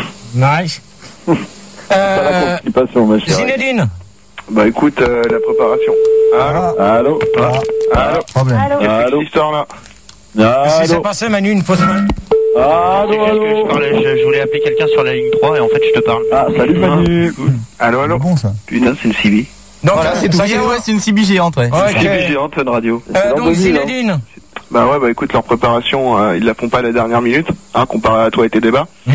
Nice. euh, pas la constipation, ma chérie. Zinedine. Bah écoute, euh, la préparation. Allô. Allô. Allô. Problème. Allô. Qu'est-ce que c'est cette histoire là? Qu'est-ce qui s'est passé, Manu, une fausse main? Allô, allô. Je, parlais, je, je voulais appeler quelqu'un sur la ligne trois et en fait je te parle. Ah, salut Manu. Allô, allô. Bon ça. Putain, c'est une C B. Donc, voilà, c'est tout. Ouais, ouais, c'est une C B géante, ouais. Okay. C B géante, Fun Radio. Euh, donc, Zinedine. Hein. Bah ouais, bah écoute, leur préparation, euh, ils la font pas à la dernière minute, hein, comparé à toi et tes débats. Mm-hmm.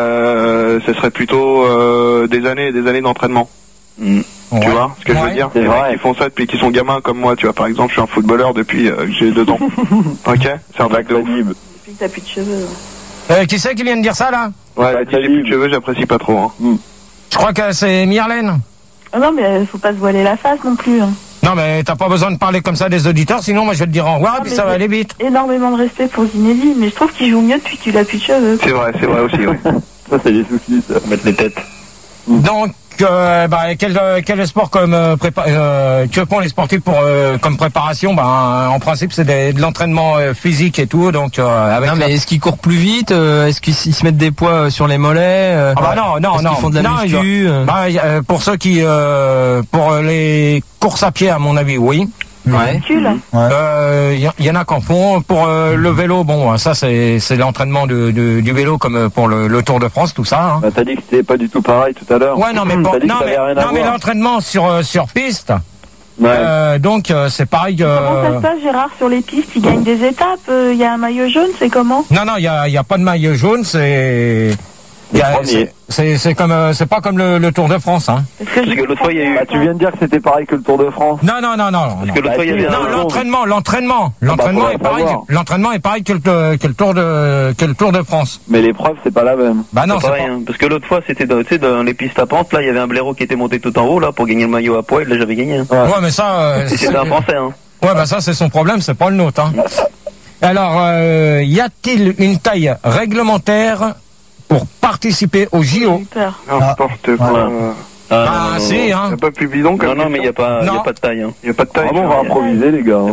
Euh, ce serait plutôt euh, des années et des années d'entraînement. Mm. Ouais. Tu vois ce que ouais. je veux dire? C'est Les vrai. mecs qui font ça depuis qu'ils sont gamins comme moi, tu vois. Par exemple, je suis un footballeur depuis euh, que j'ai deux ans. Ok? C'est un bac de ouf. Depuis que t'as plus de cheveux. Euh, qui c'est qui vient de dire ça, là? Ouais, si j'ai plus de cheveux, j'apprécie pas trop. Hein. Mm. Je crois que c'est Myrlène. Ah non, mais faut pas se voiler la face non plus. Hein. Non, mais t'as pas besoin de parler comme ça des auditeurs, sinon moi je vais te dire au revoir et puis ça va aller vite. Énormément de respect pour Zinedine, mais je trouve qu'il joue mieux depuis qu'il a plus de cheveux. C'est vrai, c'est vrai aussi, oui. Ça, c'est des soucis, ça. Mettre les têtes. Donc, euh, bah, quel, quel sport comme euh, prépa- euh, que font les sportifs pour euh, comme préparation? Bah, en principe, c'est des, de l'entraînement euh, physique et tout. Donc, euh, avec non, la... mais est-ce qu'ils courent plus vite? euh, Est-ce qu'ils se mettent des poids sur les mollets? euh, Ah bah non, non, est-ce non. qu'ils font de la non, muscu? il... bah, euh, pour ceux qui, euh, pour les courses à pied, à mon avis, oui. Ouais. Il euh, y, y en a qu'en font. Pour euh, le vélo, bon, ça c'est c'est l'entraînement de, de, du vélo comme pour le, le Tour de France, tout ça. Hein. Bah, t'as dit que c'était pas du tout pareil tout à l'heure. Ouais, non, mais, bon, non, mais, non, mais l'entraînement sur, sur piste, Ouais. Euh, donc euh, c'est pareil. Euh... Comment ça se passe, Gérard, sur les pistes? Ils gagnent des étapes. Il euh, y a un maillot jaune, c'est comment? Non, non, il y a, y a pas de maillot jaune. C'est. C'est c'est comme euh, c'est pas comme le, le Tour de France, hein. Parce que, Parce que l'autre fois il y a eu. Ah, tu viens de dire que c'était pareil que le Tour de France. Non, non, non, non. Parce que l'autre fois il y avait. Non, l'entraînement, l'entraînement, l'entraînement est pareil. L'entraînement est pareil que le que le Tour de que le Tour de France. Mais l'épreuve c'est pas la même. Bah non, c'est pareil. Pas... Hein, parce que l'autre fois c'était dans, tu sais, dans les pistes à pente, là il y avait un blaireau qui était monté tout en haut là pour gagner le maillot à poil. Là j'avais gagné. Hein. Ouais. ouais, mais ça. Euh, c'était un Français. Hein. Ouais, bah ça c'est son problème, c'est pas le nôtre. Hein. Alors, euh, y a-t-il une taille réglementaire pour participer au J O? N'importe quoi. Voilà. Ah, ah non, si, hein. Y a pas plus bidon comme Non, non, mais il n'y a, pas, y a pas de taille. Hein. Y a pas de taille. Ah bon, on va improviser, les gars. Hein.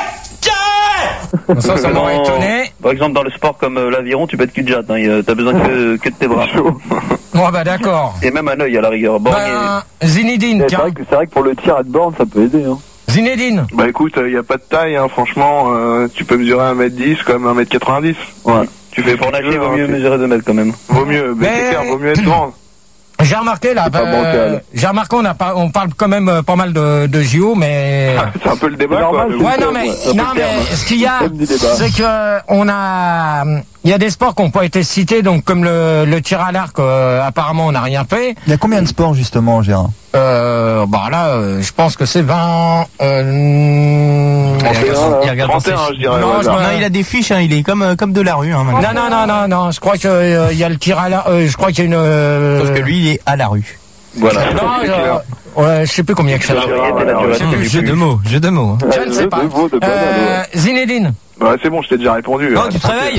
Ça, ça m'aurait étonné. Par exemple, dans le sport comme euh, l'aviron, tu peux être cul de jatte. Hein. T'as besoin que, que de tes bras. Bon, bah d'accord. Et même un œil à la rigueur. Bon, bah, et... Zinedine, tiens. C'est vrai, que, c'est vrai que pour le tir à de borne, ça peut aider. Hein. Zinedine. Bah écoute, il euh, n'y a pas de taille, hein, franchement. Euh, tu peux mesurer un mètre dix comme un mètre quatre-vingt-dix. Ouais. Tu fais pour nager, vaut mieux mesurer deux mètres quand même. Vaut mieux, mais, mais... c'est clair, vaut mieux être grand. J'ai remarqué là, euh, j'ai remarqué on a pas, on parle quand même euh, pas mal de, de J O, mais c'est un peu le débat. Quoi, ouais, non mais, non mais, ce qu'il y a, c'est que on a, il y a des sports qui n'ont pas été cités, donc comme le, le tir à l'arc, euh, apparemment on n'a rien fait. Il y a combien de sports justement, Gérard? Euh, bah là, euh, je pense que c'est vingt. Euh, il regarde trente et un, je dirais. Non, je, non, il a des fiches, hein, il est comme comme de la rue. Hein, non, non, non, non, non. Je crois que euh, il y a le tir à l'arc. Euh, je crois qu'il y a une. Euh... Sauf que lui, il est à la rue. Voilà. Non, je, ouais, je sais plus combien que c'est. Jeu de mots, jeu de mots. Je ne sais pas. Euh, Zinedine. Ouais, c'est bon, je t'ai déjà répondu. Non, tu te réveilles.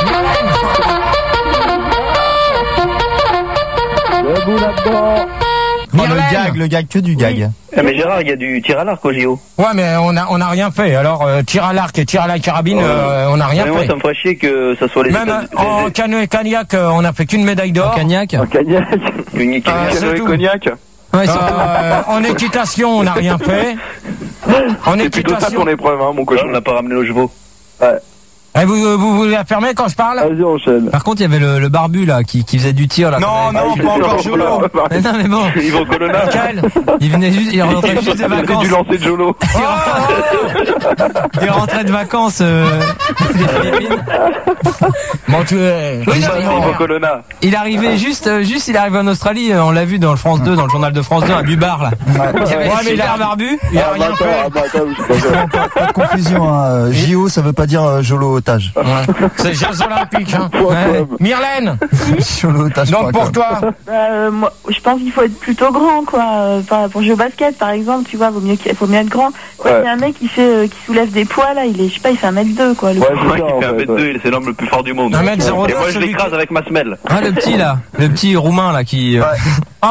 Debout là-dedans. Oh, le gag, le gag, que du gag. Oui. Ah, mais Gérard, il y a du tir à l'arc au J O. Ouais, mais on a, on a rien fait. Alors, euh, tir à l'arc et tir à la carabine, euh, on a rien mais fait. Moi, ça me ferait chier que ça soit les. Même États... en canoë et cognac, euh, on a fait qu'une médaille d'or. En cognac. En cognac. Une canoë et cognac. Ouais, euh, en équitation, on n'a rien fait. En c'est plutôt ça ton épreuve, hein, mon cochon. On n'a pas ramené aux chevaux. Ouais. Et vous, vous voulez la fermer quand je parle? Vas-y, enchaîne. Par contre, il y avait le, le barbu là qui, qui faisait du tir là. Non, non, pas encore Jolo. Mais non, mais bon. Yvan Colonna. Il venait juste, il rentrait juste de vacances. Il a dû lancer de Jolo. Il rentrait de vacances euh, des Philippines. Bon, tu es. Oui, Yvan Colonna. Il arrivait juste, juste, il arrivait en Australie. On l'a vu dans le France deux, dans le journal de France deux, à Bubar là. Il y avait ouais, mais il a barbu. Il a rien fait. Pas de confusion. Hein. J O, ça veut pas dire Jolo. Ouais. C'est Jeux Olympiques. Hein. Ouais. Myrlène. Donc pour toi, euh, moi, je pense qu'il faut être plutôt grand, quoi. Enfin, pour jouer au basket, par exemple, tu vois, vaut mieux qu'il faut mieux être grand. Quand ouais. il y a un mec qui fait, euh, qui soulève des poids là, il est, je sais pas, il fait un mètre deux, quoi. Le ouais, ouais, il fait un mètre deux, c'est l'homme le plus fort du monde. un mètre zéro deux. Et moi, je l'écrase avec ma semelle. Ah, le petit là, le petit roumain là qui. Euh... Ouais. Ah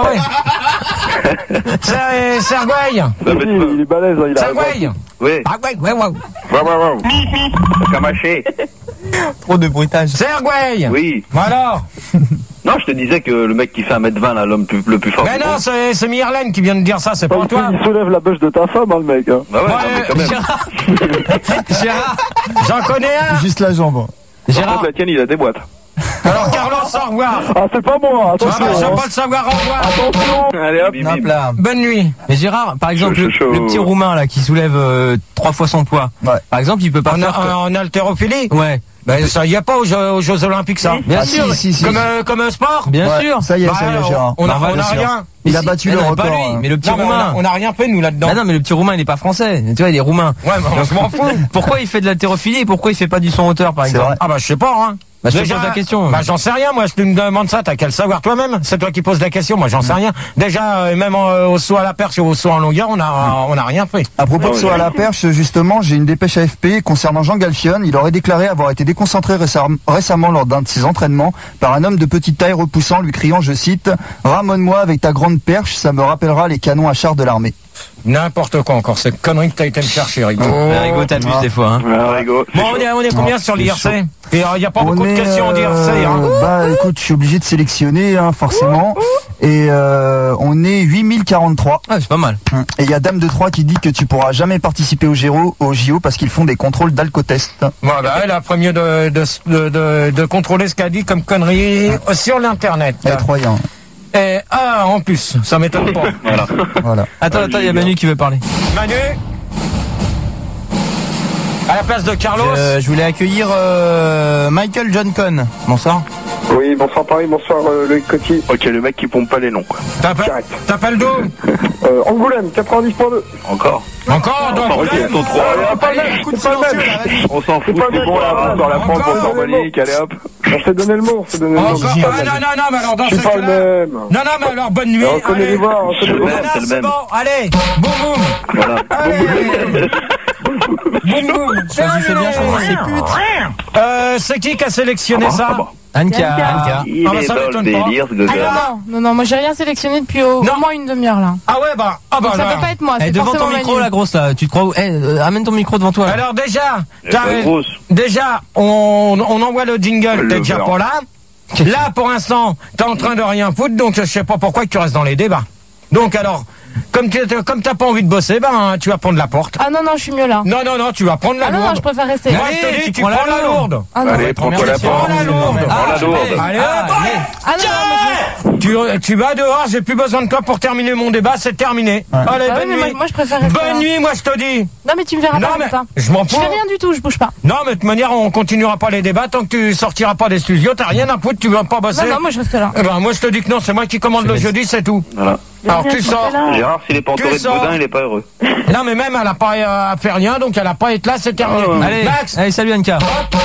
ouais. C'est Sergueï. Il est balèze, il a. Sergueï. Oui. Ah ouais, ouais, ouais. Ouais, ouais, ouais. Camaché. Trop de bruitage. Sergueï. Oui. Alors. Non, je te disais que le mec qui fait un mètre vingt, là, l'homme le plus fort. Mais non, c'est, c'est Myrlène qui vient de dire ça, c'est pas toi. Il soulève la bûche de ta femme, hein, le mec. Hein. Bah ouais, ouais, non, mais quand même. Gérard. Gérard. J'en connais un. Juste la jambe. Gérard. La tienne, il a des boîtes. Alors, Carlos, au revoir. Ah, c'est pas moi, attention. Ah, bah, je veux pas le savoir, au revoir. Attention. Allez, hop, bim, bim. Là. Bonne nuit. Mais Gérard, par exemple, chaud, chaud, le, chaud. le petit roumain, là, qui soulève euh, trois fois son poids. Ouais. Par exemple, il peut pas en, faire. En, en haltérophilie. Ouais. Ben, ça y a pas aux Jeux, aux Jeux Olympiques, ça. Bien ah, sûr. Si, si, si, comme, si. Euh, comme un sport. Bien ouais. sûr. Ça y est, bah, ça y est, Gérard. On a, bah, on a rien. Il a battu mais le non, record. Pas lui, hein. mais le petit non, roumain. On a, on a rien fait, nous, là-dedans. Ah non, mais le petit roumain, il est pas français. Tu vois, il est roumain. Ouais, mais on se m'en fout. Pourquoi il fait de l'haltérophilie et pourquoi il fait pas du son hauteur, par exemple? Ah bah, je sais pas, hein. Bah, je te pose la question. Bah, j'en sais rien, moi, je te demande ça, t'as qu'à le savoir toi-même. C'est toi qui poses la question, moi, j'en sais rien. Déjà, euh, même en, au saut à la perche et au saut en longueur, on a, on a rien fait. À propos de saut à la perche, justement, j'ai une dépêche A F P concernant Jean Galfion. Il aurait déclaré avoir été déconcentré récem- récemment lors d'un de ses entraînements par un homme de petite taille repoussant, lui criant, je cite, ramène-moi avec ta grande perche, ça me rappellera les canons à char de l'armée. N'importe quoi encore, c'est connerie que t'as été me chercher, Rigo. Oh, Rigo, t'abuses des fois, hein. Ouais, Rigo. Bon, on est, on est combien ah, sur l'I R C? Et il euh, n'y a pas on beaucoup est, de questions en I R C, hein. Euh, bah, écoute, je suis obligé de sélectionner, hein, forcément. Et euh, on est huit mille quarante-trois. Ah, c'est pas mal. Et il y a Dame de Troyes qui dit que tu pourras jamais participer au J O, au J O parce qu'ils font des contrôles d'alcotest. Voilà, elle a premier de, de, de, de, de contrôler ce qu'a dit comme connerie sur l'internet. Les Troyens. Et, ah, en plus, ça m'étonne pas. Voilà. Voilà. Attends, attends, il y a Manu qui veut parler. Manu, à la place de Carlos. Je, je voulais accueillir euh, Michael John Cohn. Bonsoir. Oui, bonsoir Paris, bonsoir euh, Loïc Coty. Ok, le mec qui pompe pas les noms, quoi. T'appelles t'appelles d'où? Euh, Angoulême, quatre-vingt-dix point deux. Encore. Encore donc Enfin, ok, ils sont trois. C'est pas le même, c'est pas le même. On s'en fout, pas c'est le bon, même. là, dans la France, Encore. on s'en balique, allez hop. On s'est donné le mot, on s'est donné le mot. Encore. Ah, non, non, non, mais alors dans C'est ce pas le cas-là. même. Non, non, mais alors bonne nuit. On connaît Allez. les voix, on connaît les Non, voix. non, c'est le c'est même. bon. Allez, boum boum. Voilà. Allez. Boum boum. Choisissez bien, choisissez pute. Euh, c'est qui qui a sélectionné ça? Anka. Anka. Il Ah, bah, est ça dans le m'étonne pas. délire, ce Ah gars. non, non, non, moi j'ai rien sélectionné depuis au, au moins une demi-heure là. Ah ouais, bah, ah bah, Donc, ça là. peut pas être moi, Eh, c'est devant ton forcément micro, Manu. la grosse là, tu te crois où? Eh, euh, amène ton micro devant toi. Là. Alors déjà, Elle est t'as- pas grosse. déjà, on, on envoie le jingle, Le t'es déjà verre. pas là. Là, pour l'instant, t'es en train de rien foutre, donc je sais pas pourquoi tu restes dans les débats. Donc alors, comme tu comme t'as pas envie de bosser, ben tu vas prendre la porte. Ah non, non, je suis mieux là. Non, non, non, tu vas prendre la Ah non, lourde. non, je préfère rester. Moi, je te Allez, dis, tu tu prends prends la la lourde. Ah non, Allez, prends-toi la Prends porte. la lourde. Prends la lourde. Allez, Ah, hop. allez. Ah non, non, moi, Tu, tu vas dehors, j'ai plus besoin de toi pour terminer mon débat, c'est terminé. Allez, Ah oui, bonne mais nuit. moi, moi, je préfère rester Bonne là. nuit, moi je te dis. Non, mais tu me verras Non, pas mais comme ça. je m'en Je fous. fais rien du tout, je bouge pas. Non, mais de toute manière, on continuera pas les débats tant que tu sortiras pas des studios. T'as rien à foutre, tu vas pas bosser. Non, non, moi je reste là. Eh ben, moi je te dis que non, c'est moi qui commande le jeudi, c'est tout. Voilà. Alors tu sors. Gérard, s'il est pas entouré Tu de sors. boudin, il est pas heureux. Non, mais même elle a pas euh, fait rien, donc elle a pas été là, c'est terminé. Allez, Max, allez, salut Anka.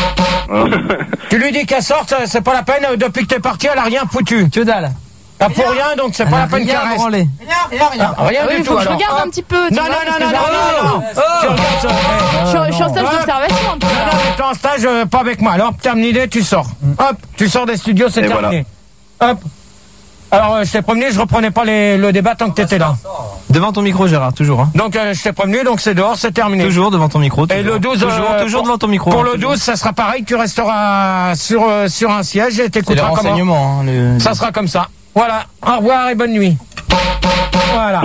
tu lui dis qu'elle sorte, c'est pas la peine. euh, Depuis que t'es parti, elle a rien foutu. Que dalle. T'as pour rien, donc c'est pas la peine qu'elle Rien reste. branlé. Ah, rien Ah oui, du il tout. faut que je alors. regarde Hop. un petit peu. tu Non, vois, non, parce non, que non, j'arrive. non, non, non. Tu regardes ça. Eh, Je suis- je suis en stage Hop. d'observation. un peu. Non, non, mais t'es en stage, euh, pas avec moi. Alors, terminé, tu sors. Hop, tu sors des studios, c'est Et terminé. Hop. Alors, euh, je t'ai prévenu, je reprenais pas les, le débat tant que t'étais là. Devant ton micro, Gérard, toujours. Hein. Donc, euh, je t'ai prévenu, donc c'est dehors, c'est terminé. Toujours devant ton micro. Et toujours. le douze, toujours, euh, toujours pour- devant ton micro. Pour hein, le toujours. douze, ça sera pareil, tu resteras sur, euh, sur un siège et C'est les t'écouteras comment. renseignements. Hein, le- Ça sera comme ça. Voilà. Au revoir et bonne nuit. Voilà.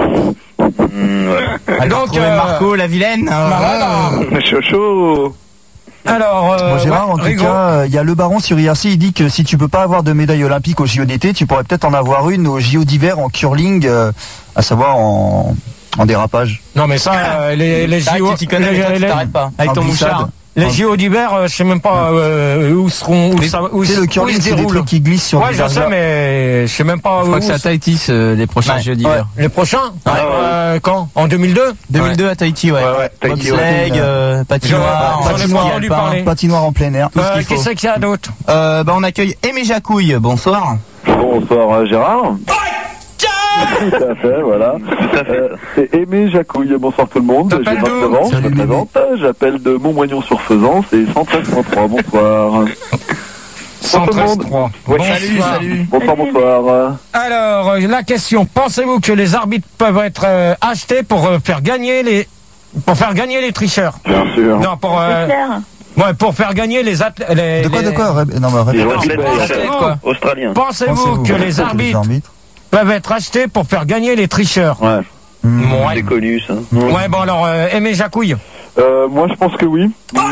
Allez, Donc, retrouver euh, Marco, la vilaine. hein. bah, voilà. Chaud, chaud. Alors, euh, Bon, Gérard, ouais, en tout Rigaud. cas, il y a Le Baron sur I R C, il dit que si tu peux pas avoir de médaille olympique aux J O d'été, tu pourrais peut-être en avoir une aux J O d'hiver en curling, euh, à savoir en, en dérapage. Non, mais ça, euh, les, les T'arrêtes, J O. tu t'y connais, mais toi, tu les- t'arrêtes pas. Avec en ton glissade. mouchard. Les J O d'hiver, euh, je sais même pas euh, où seront, où, ça, où, Tu sais, le où curling, ils se c'est des déroulent. trucs qui glissent sur Ouais, des je sais, verglas. mais je sais même pas Je où. crois que c'est à Tahiti euh, les prochains Ouais. Jeux d'hiver. Les prochains ouais. euh, Quand En deux mille deux deux mille deux à Tahiti, ouais. Ouais, ouais, Tahiti, Bobsleigh, ouais. euh, patinoire, J'en ai pas ski entendu alpin. parler. Patinoire en plein air. Tout ce Euh, qu'il Qui faut. c'est qu'il y a d'autre Euh, bah, on accueille Aimé Jacouille. Bonsoir. Bonsoir euh, Gérard. Tout à fait, voilà. Euh, c'est Aimé Jacouille. Bonsoir tout le monde. J'ai T'appelles vingt-neuf d'où ans, je Salut, me présente. J'appelle de Montmoignon-sur-Faisan, c'est cent treize point trois. Bonsoir. cent treize trois. Ouais. Salut, salut. Bonsoir, bonsoir. Alors, euh, la question, pensez-vous que les arbitres peuvent être euh, achetés pour euh, faire gagner les pour faire gagner les tricheurs? Bien sûr. Non, pour C'est euh, clair. ouais, pour faire gagner les athlètes. Les, De quoi, les- de quoi Ré- Non, mais Les répète. athlètes, non, les c'est athlètes, quoi Australiens. Pensez-vous que les arbitres peuvent être achetés pour faire gagner les tricheurs? Ouais, Ouais. c'est connu ça. Ouais, bon alors, euh, Aimé Jacouille. Euh, moi, je pense que oui.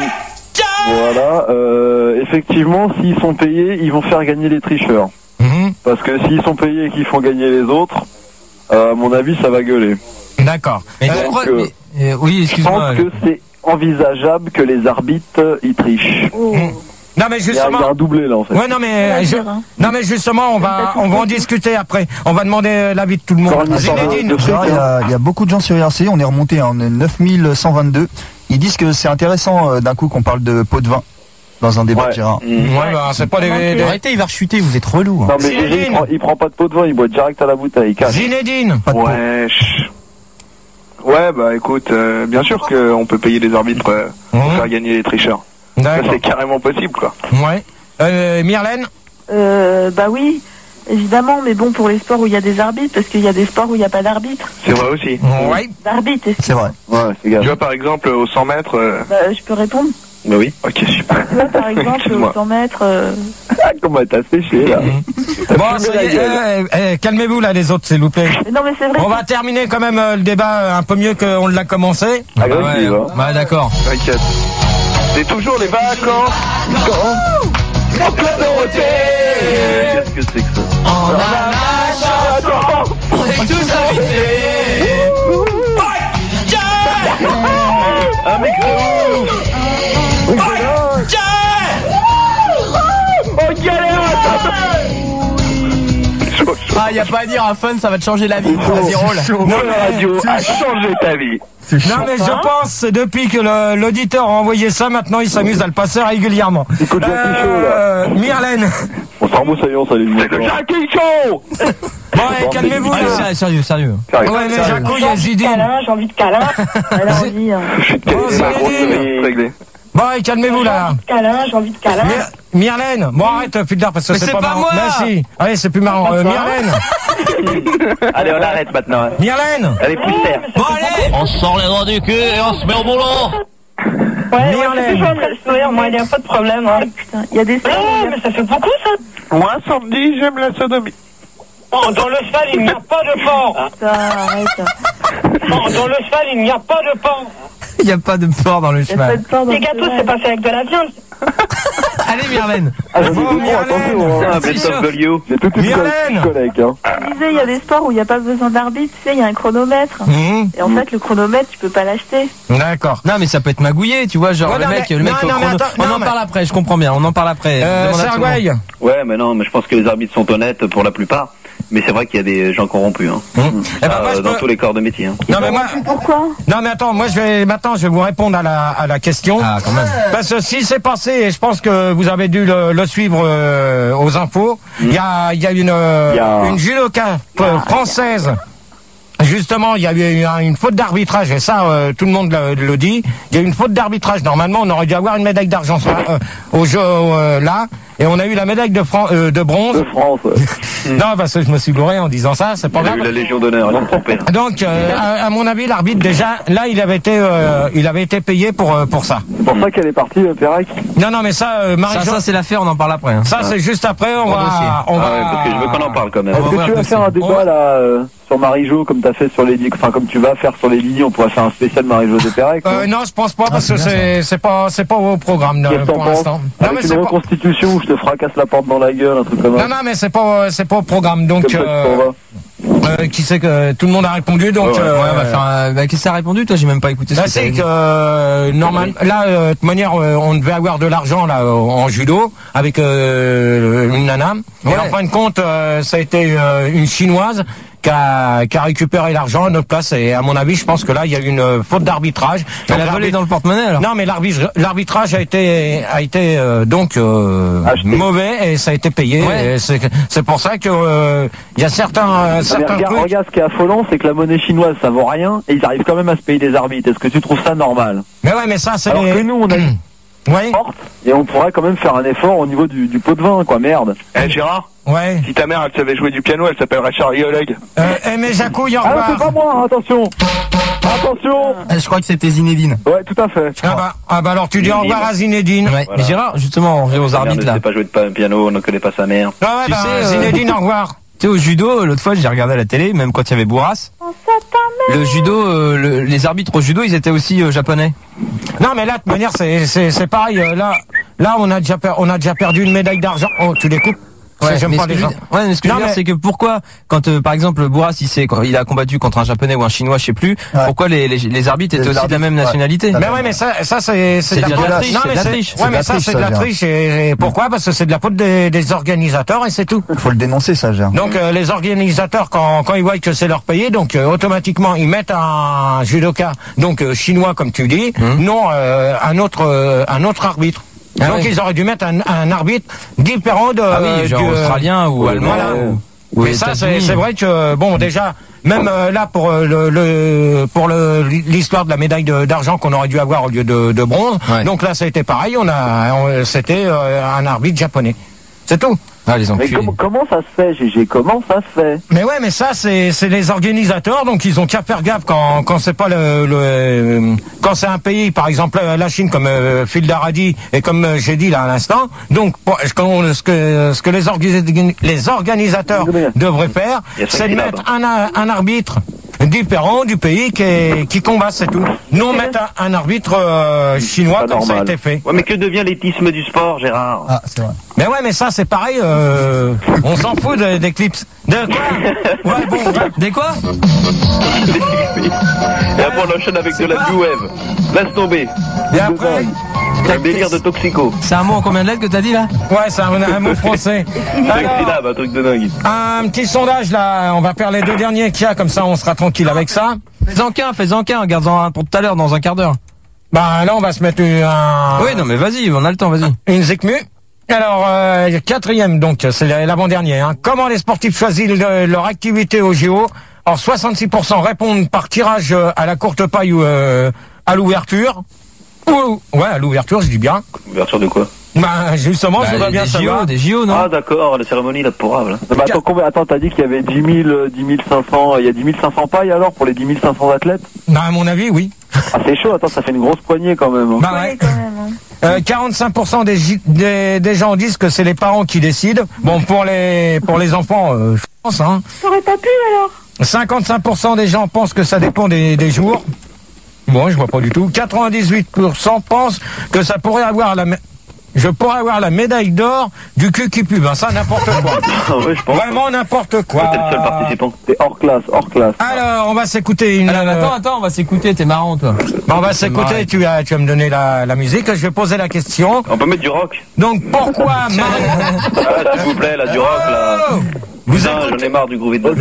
Voilà. Euh, effectivement, s'ils sont payés, ils vont faire gagner les tricheurs. Mhm. Parce que s'ils sont payés et qu'ils font gagner les autres, euh, à mon avis, ça va gueuler. D'accord. Mais Euh, tu crois- que- mais- euh, oui, Je excuse-moi. pense que c'est envisageable que les arbitres ils trichent. Non mais Il y, a, il justement. y a un doublé là en fait. Ouais non mais va je- dire, hein. non mais justement on va on va en discuter après. On va demander euh, l'avis de tout le monde. Encore une histoire de- Zinedine. de- Gérard, il y, a, il y a beaucoup de gens sur I R C, on est remonté à neuf mille cent vingt-deux. Ils disent que c'est intéressant euh, d'un coup qu'on parle de pot de vin dans un débat, Ouais. Gérard. Mmh. Ouais bah c'est pas des, des- Arrêtez, il va rechuter, vous êtes relou. Hein. Non mais Zinedine. déjà, il, prend, il prend pas de pot de vin, il boit direct à la bouteille. cash. Zinedine. Pas de pot. Ouais, chut. Ouais, bah écoute, euh, bien sûr qu'on peut payer les arbitres euh, pour Mhm. faire gagner les tricheurs. Ça, D'accord. c'est carrément possible, quoi. Ouais. Euh, Myrlène. Euh, bah oui, évidemment, mais bon, pour les sports où il y a des arbitres, parce qu'il y a des sports où il n'y a pas d'arbitre. C'est vrai aussi. Ouais. D'arbitre, est-ce que- C'est vrai. Ouais, c'est Tu gars. vois, par exemple, au cent mètres... euh, Bah, je peux répondre. Bah oui. Ok, super. Tu vois, par exemple, Excuse-moi. au cent mètres, euh, Ah, comment t'as séché là. Bon ça y est, euh, euh, calmez-vous là les autres s'il vous plaît. mais non, mais c'est vrai. On va terminer quand même euh, le débat euh, un peu mieux qu'on l'a commencé. Ah bah Agressif, ouais, hein. bah d'accord. T'inquiète. C'est toujours les vacances. Quand... Quand Club Dorothée. Qu'est-ce que c'est que ça? On a la chanson. On est tous invités. Un mec de ouf. Oh, galère. Ah, y a pas à dire, un fun, ça va te changer la vie. Vas-y, roule. Non, la radio a changé ta vie. Non mais je pense, depuis que le- l'auditeur a envoyé ça, maintenant il s'amuse à le passer régulièrement. Écoute, Jackie Chaud, là. Euh, Myrlène. On s'en remet, ça y est, on s'allume. C'est le Jackie Chaud. Bon, allez, calmez-vous Allez, là. sérieux, sérieux, sérieux. Ouais, mais Jaco, il y a Zidane. Câlin, j'ai envie de câlin. Elle a envie. hein. Bon, Zinedine. Réglé. Bon, allez, calmez-vous là. Câlin, j'ai envie de câlin. Myr- Myrlène. Bon, arrête, Fulder, parce que Mais c'est c'est pas pas marrant. moi. Mais si. Allez, c'est plus marrant. Euh, Myrlène. Allez, on arrête maintenant. hein. Myrlène. Allez, plus terre. Bon, allez. On sort les doigts du cul et on se met au boulot. Ouais, ouais, Myrlène. c'est toujours en train de sourire, moi, il n'y a pas de problème. Hein. Putain, il y a des stars. où il y a- mais ça fait beaucoup, ça. Moi, samedi, j'aime la sodomie. Oh, dans le cheval, il n'y a pas de porc. Putain, arrête. Oh, dans le cheval, il n'y a pas de porc. Il y a pas de porc dans le Il y a pas cheval. de porc dans Les le gâteaux, cheval. c'est passé avec de la viande. Allez, Myrlène. Ah, j'ai tout Myrlène. dit, attention, hein. Ah, best of Golio. J'ai toute une Myrlène. collègue, hein. Je disais, il y a des sports où il n'y a pas besoin d'arbitre, tu sais, il y a un chronomètre. Mmh. Et en fait, le chronomètre, tu peux pas l'acheter. D'accord. Non, mais ça peut être magouillé, tu vois, genre Ouais, le non, mec, mais- le mec non, au non, mais chrono- attends, On non, en mais- parle après, je comprends bien, on en parle après. Euh, Demande à tout le monde. Sergueï. Ouais, mais non, mais je pense que les arbitres sont honnêtes pour la plupart. Mais c'est vrai qu'il y a des gens corrompus, hein. Mmh. Eh ben, Ah, moi, je dans peux- tous les corps de métier. Hein. Non mais moi, Pourquoi? non mais attends, moi je vais maintenant je vais vous répondre à la à la question. Ah, quand même. Parce que si c'est passé, et je pense que vous avez dû le, le suivre euh, aux infos, il y a il y a une euh, Il y a- une judoka euh, française. Justement, il y a eu un- une faute d'arbitrage, et ça, euh, tout le monde le, le dit. Il y a eu une faute d'arbitrage. Normalement, on aurait dû avoir une médaille d'argent euh, au jeu euh, là, et on a eu la médaille de, Fran- euh, de bronze. De France, ouais. Non, parce que je me suis gouré en disant ça, c'est pas Il a grave. eu la Légion d'honneur, il son père. Donc, euh, à, à mon avis, l'arbitre déjà, là, il avait été, euh, il avait été payé pour euh, pour ça. C'est pour ça qu'elle est partie, euh, Pérec. Non, non, mais ça, euh, Ça, Marie-Jo, ça ça, c'est l'affaire, on en parle après. hein. c'est juste après. On Bon dossier. va, on Ah va. ouais, parce que je veux qu'on en parle quand même. On va Est-ce voir que tu le vas faire un dossier. débat là euh, sur Marie-Jo comme t'as fait sur les enfin comme tu vas faire sur les Lily, on pourrait faire un spécial Marie-Jo de Pérec. Euh, non, je pense pas parce que c'est c'est pas c'est pas au programme Qu'est-ce euh, que t'en pour penses l'instant. Non, mais Avec c'est une pas. reconstitution où je te fracasse la porte dans la gueule, un truc comme ça. Non, non, mais c'est pas c'est pas au programme. Donc, Comme ça, tu euh, t'en vas. euh, qui sait que tout le monde a répondu. Donc, Ouais, ouais, euh, Ouais, on va faire un... bah, qu'est-ce que ça a répondu, toi? J'ai même pas écouté ce Là, que ça c'est avait que dit. euh, normal. Là, euh, de toute manière, euh, on devait avoir de l'argent là euh, en judo avec euh, une nana. Ouais. Et en fin de compte, euh, ça a été euh, une chinoise qui a, qui a récupéré l'argent à notre place. Et à mon avis, je pense que là, il y a eu une euh, faute d'arbitrage. Elle Donc, a volé l'arbitre- dans le porte-monnaie, alors? Non, mais l'arbitre, l'arbitrage a été a été euh, donc euh, Acheté. mauvais et ça a été payé. Ouais. Et C'est c'est pour ça que euh, il y a certains euh, Mais certains regarde, trucs. regarde, ce qui est affolant, c'est que la monnaie chinoise, ça vaut rien, et ils arrivent quand même à se payer des arbitres. Est-ce que tu trouves ça normal? Mais ouais, mais ça c'est Alors les... que nous, on a une Ouais, porte, et on pourrait quand même faire un effort au niveau du, du pot de vin, quoi, merde. Eh, Gérard, ouais. si ta mère, elle savait jouer du piano, elle s'appellerait Charlie Oleg. Euh, eh, mais Jacouille, au Ah, revoir. c'est pas moi, hein, attention. Attention. Euh, Je crois que c'était Zinedine. Ouais, tout à fait. Ah bah, ah bah alors tu dis au revoir à Zinedine. Ouais. Voilà. Mais Gérard, justement, on revient aux Sa mère arbitres, ne là. sait pas jouer de pa- piano, on ne connaît pas sa mère. Ah ouais, Tu bah, sais, euh, Zinedine, au revoir. Tu sais, au judo, l'autre fois, j'ai regardé à la télé, même quand il y avait Bourras. Le judo, euh, le- les arbitres au judo, ils étaient aussi euh, japonais. Non mais là, de toute manière, c'est c'est c'est pareil. euh, Là, là, on a déjà per- on a déjà perdu une médaille d'argent. Oh, tu les coupes. Ça, j'aime mais pas ce que les je gens. veux- ouais, mais ce que je Non, veux dire, mais- c'est que pourquoi, quand euh, par exemple Bourras, il, s'est- quand il a combattu contre un japonais ou un chinois, je sais plus, pourquoi les, les, les arbitres étaient Les aussi de la même arbitres, nationalité? ouais. Mais ouais, mais ça, ça c'est C'est de de la triche, Non, c'est mais de la c'est- triche. Ouais, C'est de mais la ça triche, c'est de ça, la Gérard. triche. Et, et pourquoi? Parce que c'est de la faute des, des organisateurs et c'est tout. Faut le dénoncer, ça, Gérard. Donc euh, les organisateurs, quand, quand ils voient que c'est leur payé, donc euh, automatiquement ils mettent un judoka, donc euh, chinois comme tu dis, non euh, un autre euh, un autre arbitre. Ah donc ouais. ils auraient dû mettre un, un arbitre différent de Ah oui, genre du, euh, australien ou allemand. voilà. ou- ou Mais ça c'est États-Unis. c'est vrai que bon déjà même euh, là pour euh, le, le pour le l'histoire de la médaille de- d'argent qu'on aurait dû avoir au lieu de, de bronze. Ouais. Donc là ça a été pareil, on a on- c'était euh, un arbitre japonais. C'est tout. Ah, les Mais enculés. comment, comment ça se fait, G G? Comment ça se fait? Mais ouais, mais ça c'est c'est les organisateurs, donc ils ont qu'à faire gaffe quand quand c'est pas le, le euh, quand c'est un pays, par exemple euh, la Chine comme euh, Phil Daradi et comme euh, j'ai dit là à l'instant. Donc pour- ce qu'on- ce que ce que les orga- les organisateurs devraient faire, Il y a cinq c'est de syllabes. mettre un un arbitre différent du pays qui, est, qui combat, c'est tout. Nous, on met un, un arbitre euh, chinois comme ça a été fait. Ouais, mais que devient l'éthisme du sport, Gérard? Ah, c'est vrai. Mais ouais, mais ça, c'est pareil, euh, on s'en fout de, des clips. De quoi? Ouais, bon, ouais. Des quoi? Et après, on enchaîne avec de la New Wave. Laisse tomber. Et après, un délire de toxico. C'est un mot en combien de lettres que t'as dit là? Ouais, c'est un, un mot français. Alors, un truc de dingue. Un petit sondage là, on va faire les deux derniers qu'il y a, comme ça on sera tranquille avec ça. Fais-en qu'un, fais-en qu'un, garde-en un pour tout à l'heure, dans un quart d'heure. Bah là on va se mettre un... Oui, non mais vas-y, on a le temps, vas-y. Une Zikmu. Alors, euh, quatrième donc, c'est l'avant-dernier. Hein. Comment les sportifs choisissent le, leur activité au J O? Alors soixante-six pour cent répondent par tirage à la courte paille ou euh, à l'ouverture. Ou, ouais, à l'ouverture, je dis bien. Ouverture de quoi? Bah justement, bah, je voudrais bien des savoir. J O, des J O, non? Ah d'accord, la cérémonie là pourable. Bah, attends, combien, attends, t'as dit qu'il y avait dix mille, dix mille cinq cents, il y a dix mille cinq cents pailles alors pour les dix mille cinq cents athlètes? Bah à mon avis, oui. Ah c'est chaud, attends, ça fait une grosse poignée quand même. Hein. Bah ouais. Euh, quarante-cinq pour cent des, des, des gens disent que c'est les parents qui décident. Bon, pour les pour les enfants, euh, je pense. Hein. T'aurais pas pu alors? cinquante-cinq pour cent des gens pensent que ça dépend des, des jours. Bon, je vois pas du tout. quatre-vingt-dix-huit pour cent pensent que ça pourrait avoir la... Je pourrais avoir la médaille d'or du cul qui pue. Ben ça, n'importe quoi. Ouais, je pense. Vraiment n'importe quoi. T'es le seul participant. T'es hors classe, hors classe. Alors, on va s'écouter une... Alors, attends, attends, on va s'écouter, t'es marrant toi. On va s'écouter, tu vas, tu vas me donner la, la musique. Je vais poser la question. On peut mettre du rock. Donc, pourquoi... Ah, s'il vous plaît, là, du rock, là. Vous Putain, j'en ai marre du groove de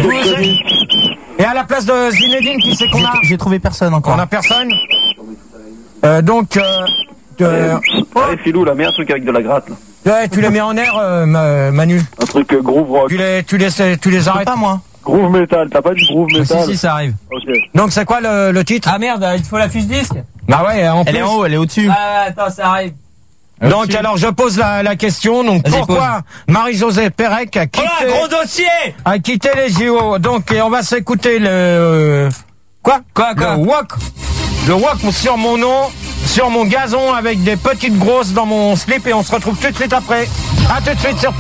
Et à la place de Zinedine, qui c'est qu'on a? J'ai trouvé personne encore. On a personne euh, Donc... Euh, euh, Allez, Philou, là, mets un truc avec de la gratte, là. Ouais, tu les mets en air, euh, Manu. Un truc euh, groove rock. Tu les, tu les, tu les arrêtes pas moi. Groove metal, t'as pas du groove metal? Si, si, ça arrive. Ok. Donc c'est quoi le, le titre? Ah merde, il te faut la fiche disque? Bah ouais, en Elle plus. est en haut, elle est au-dessus. Ah, attends, ça arrive. Donc Au-dessus. alors je pose la, la question. Donc pourquoi Marie-Josée Pérec a quitté, Oh là, gros dossier a quitté les J O? Donc et on va s'écouter le euh, quoi Quoi, quoi Le walk, le walk sur mon nom, sur mon gazon avec des petites grosses dans mon slip et on se retrouve tout de suite après. À tout de suite sur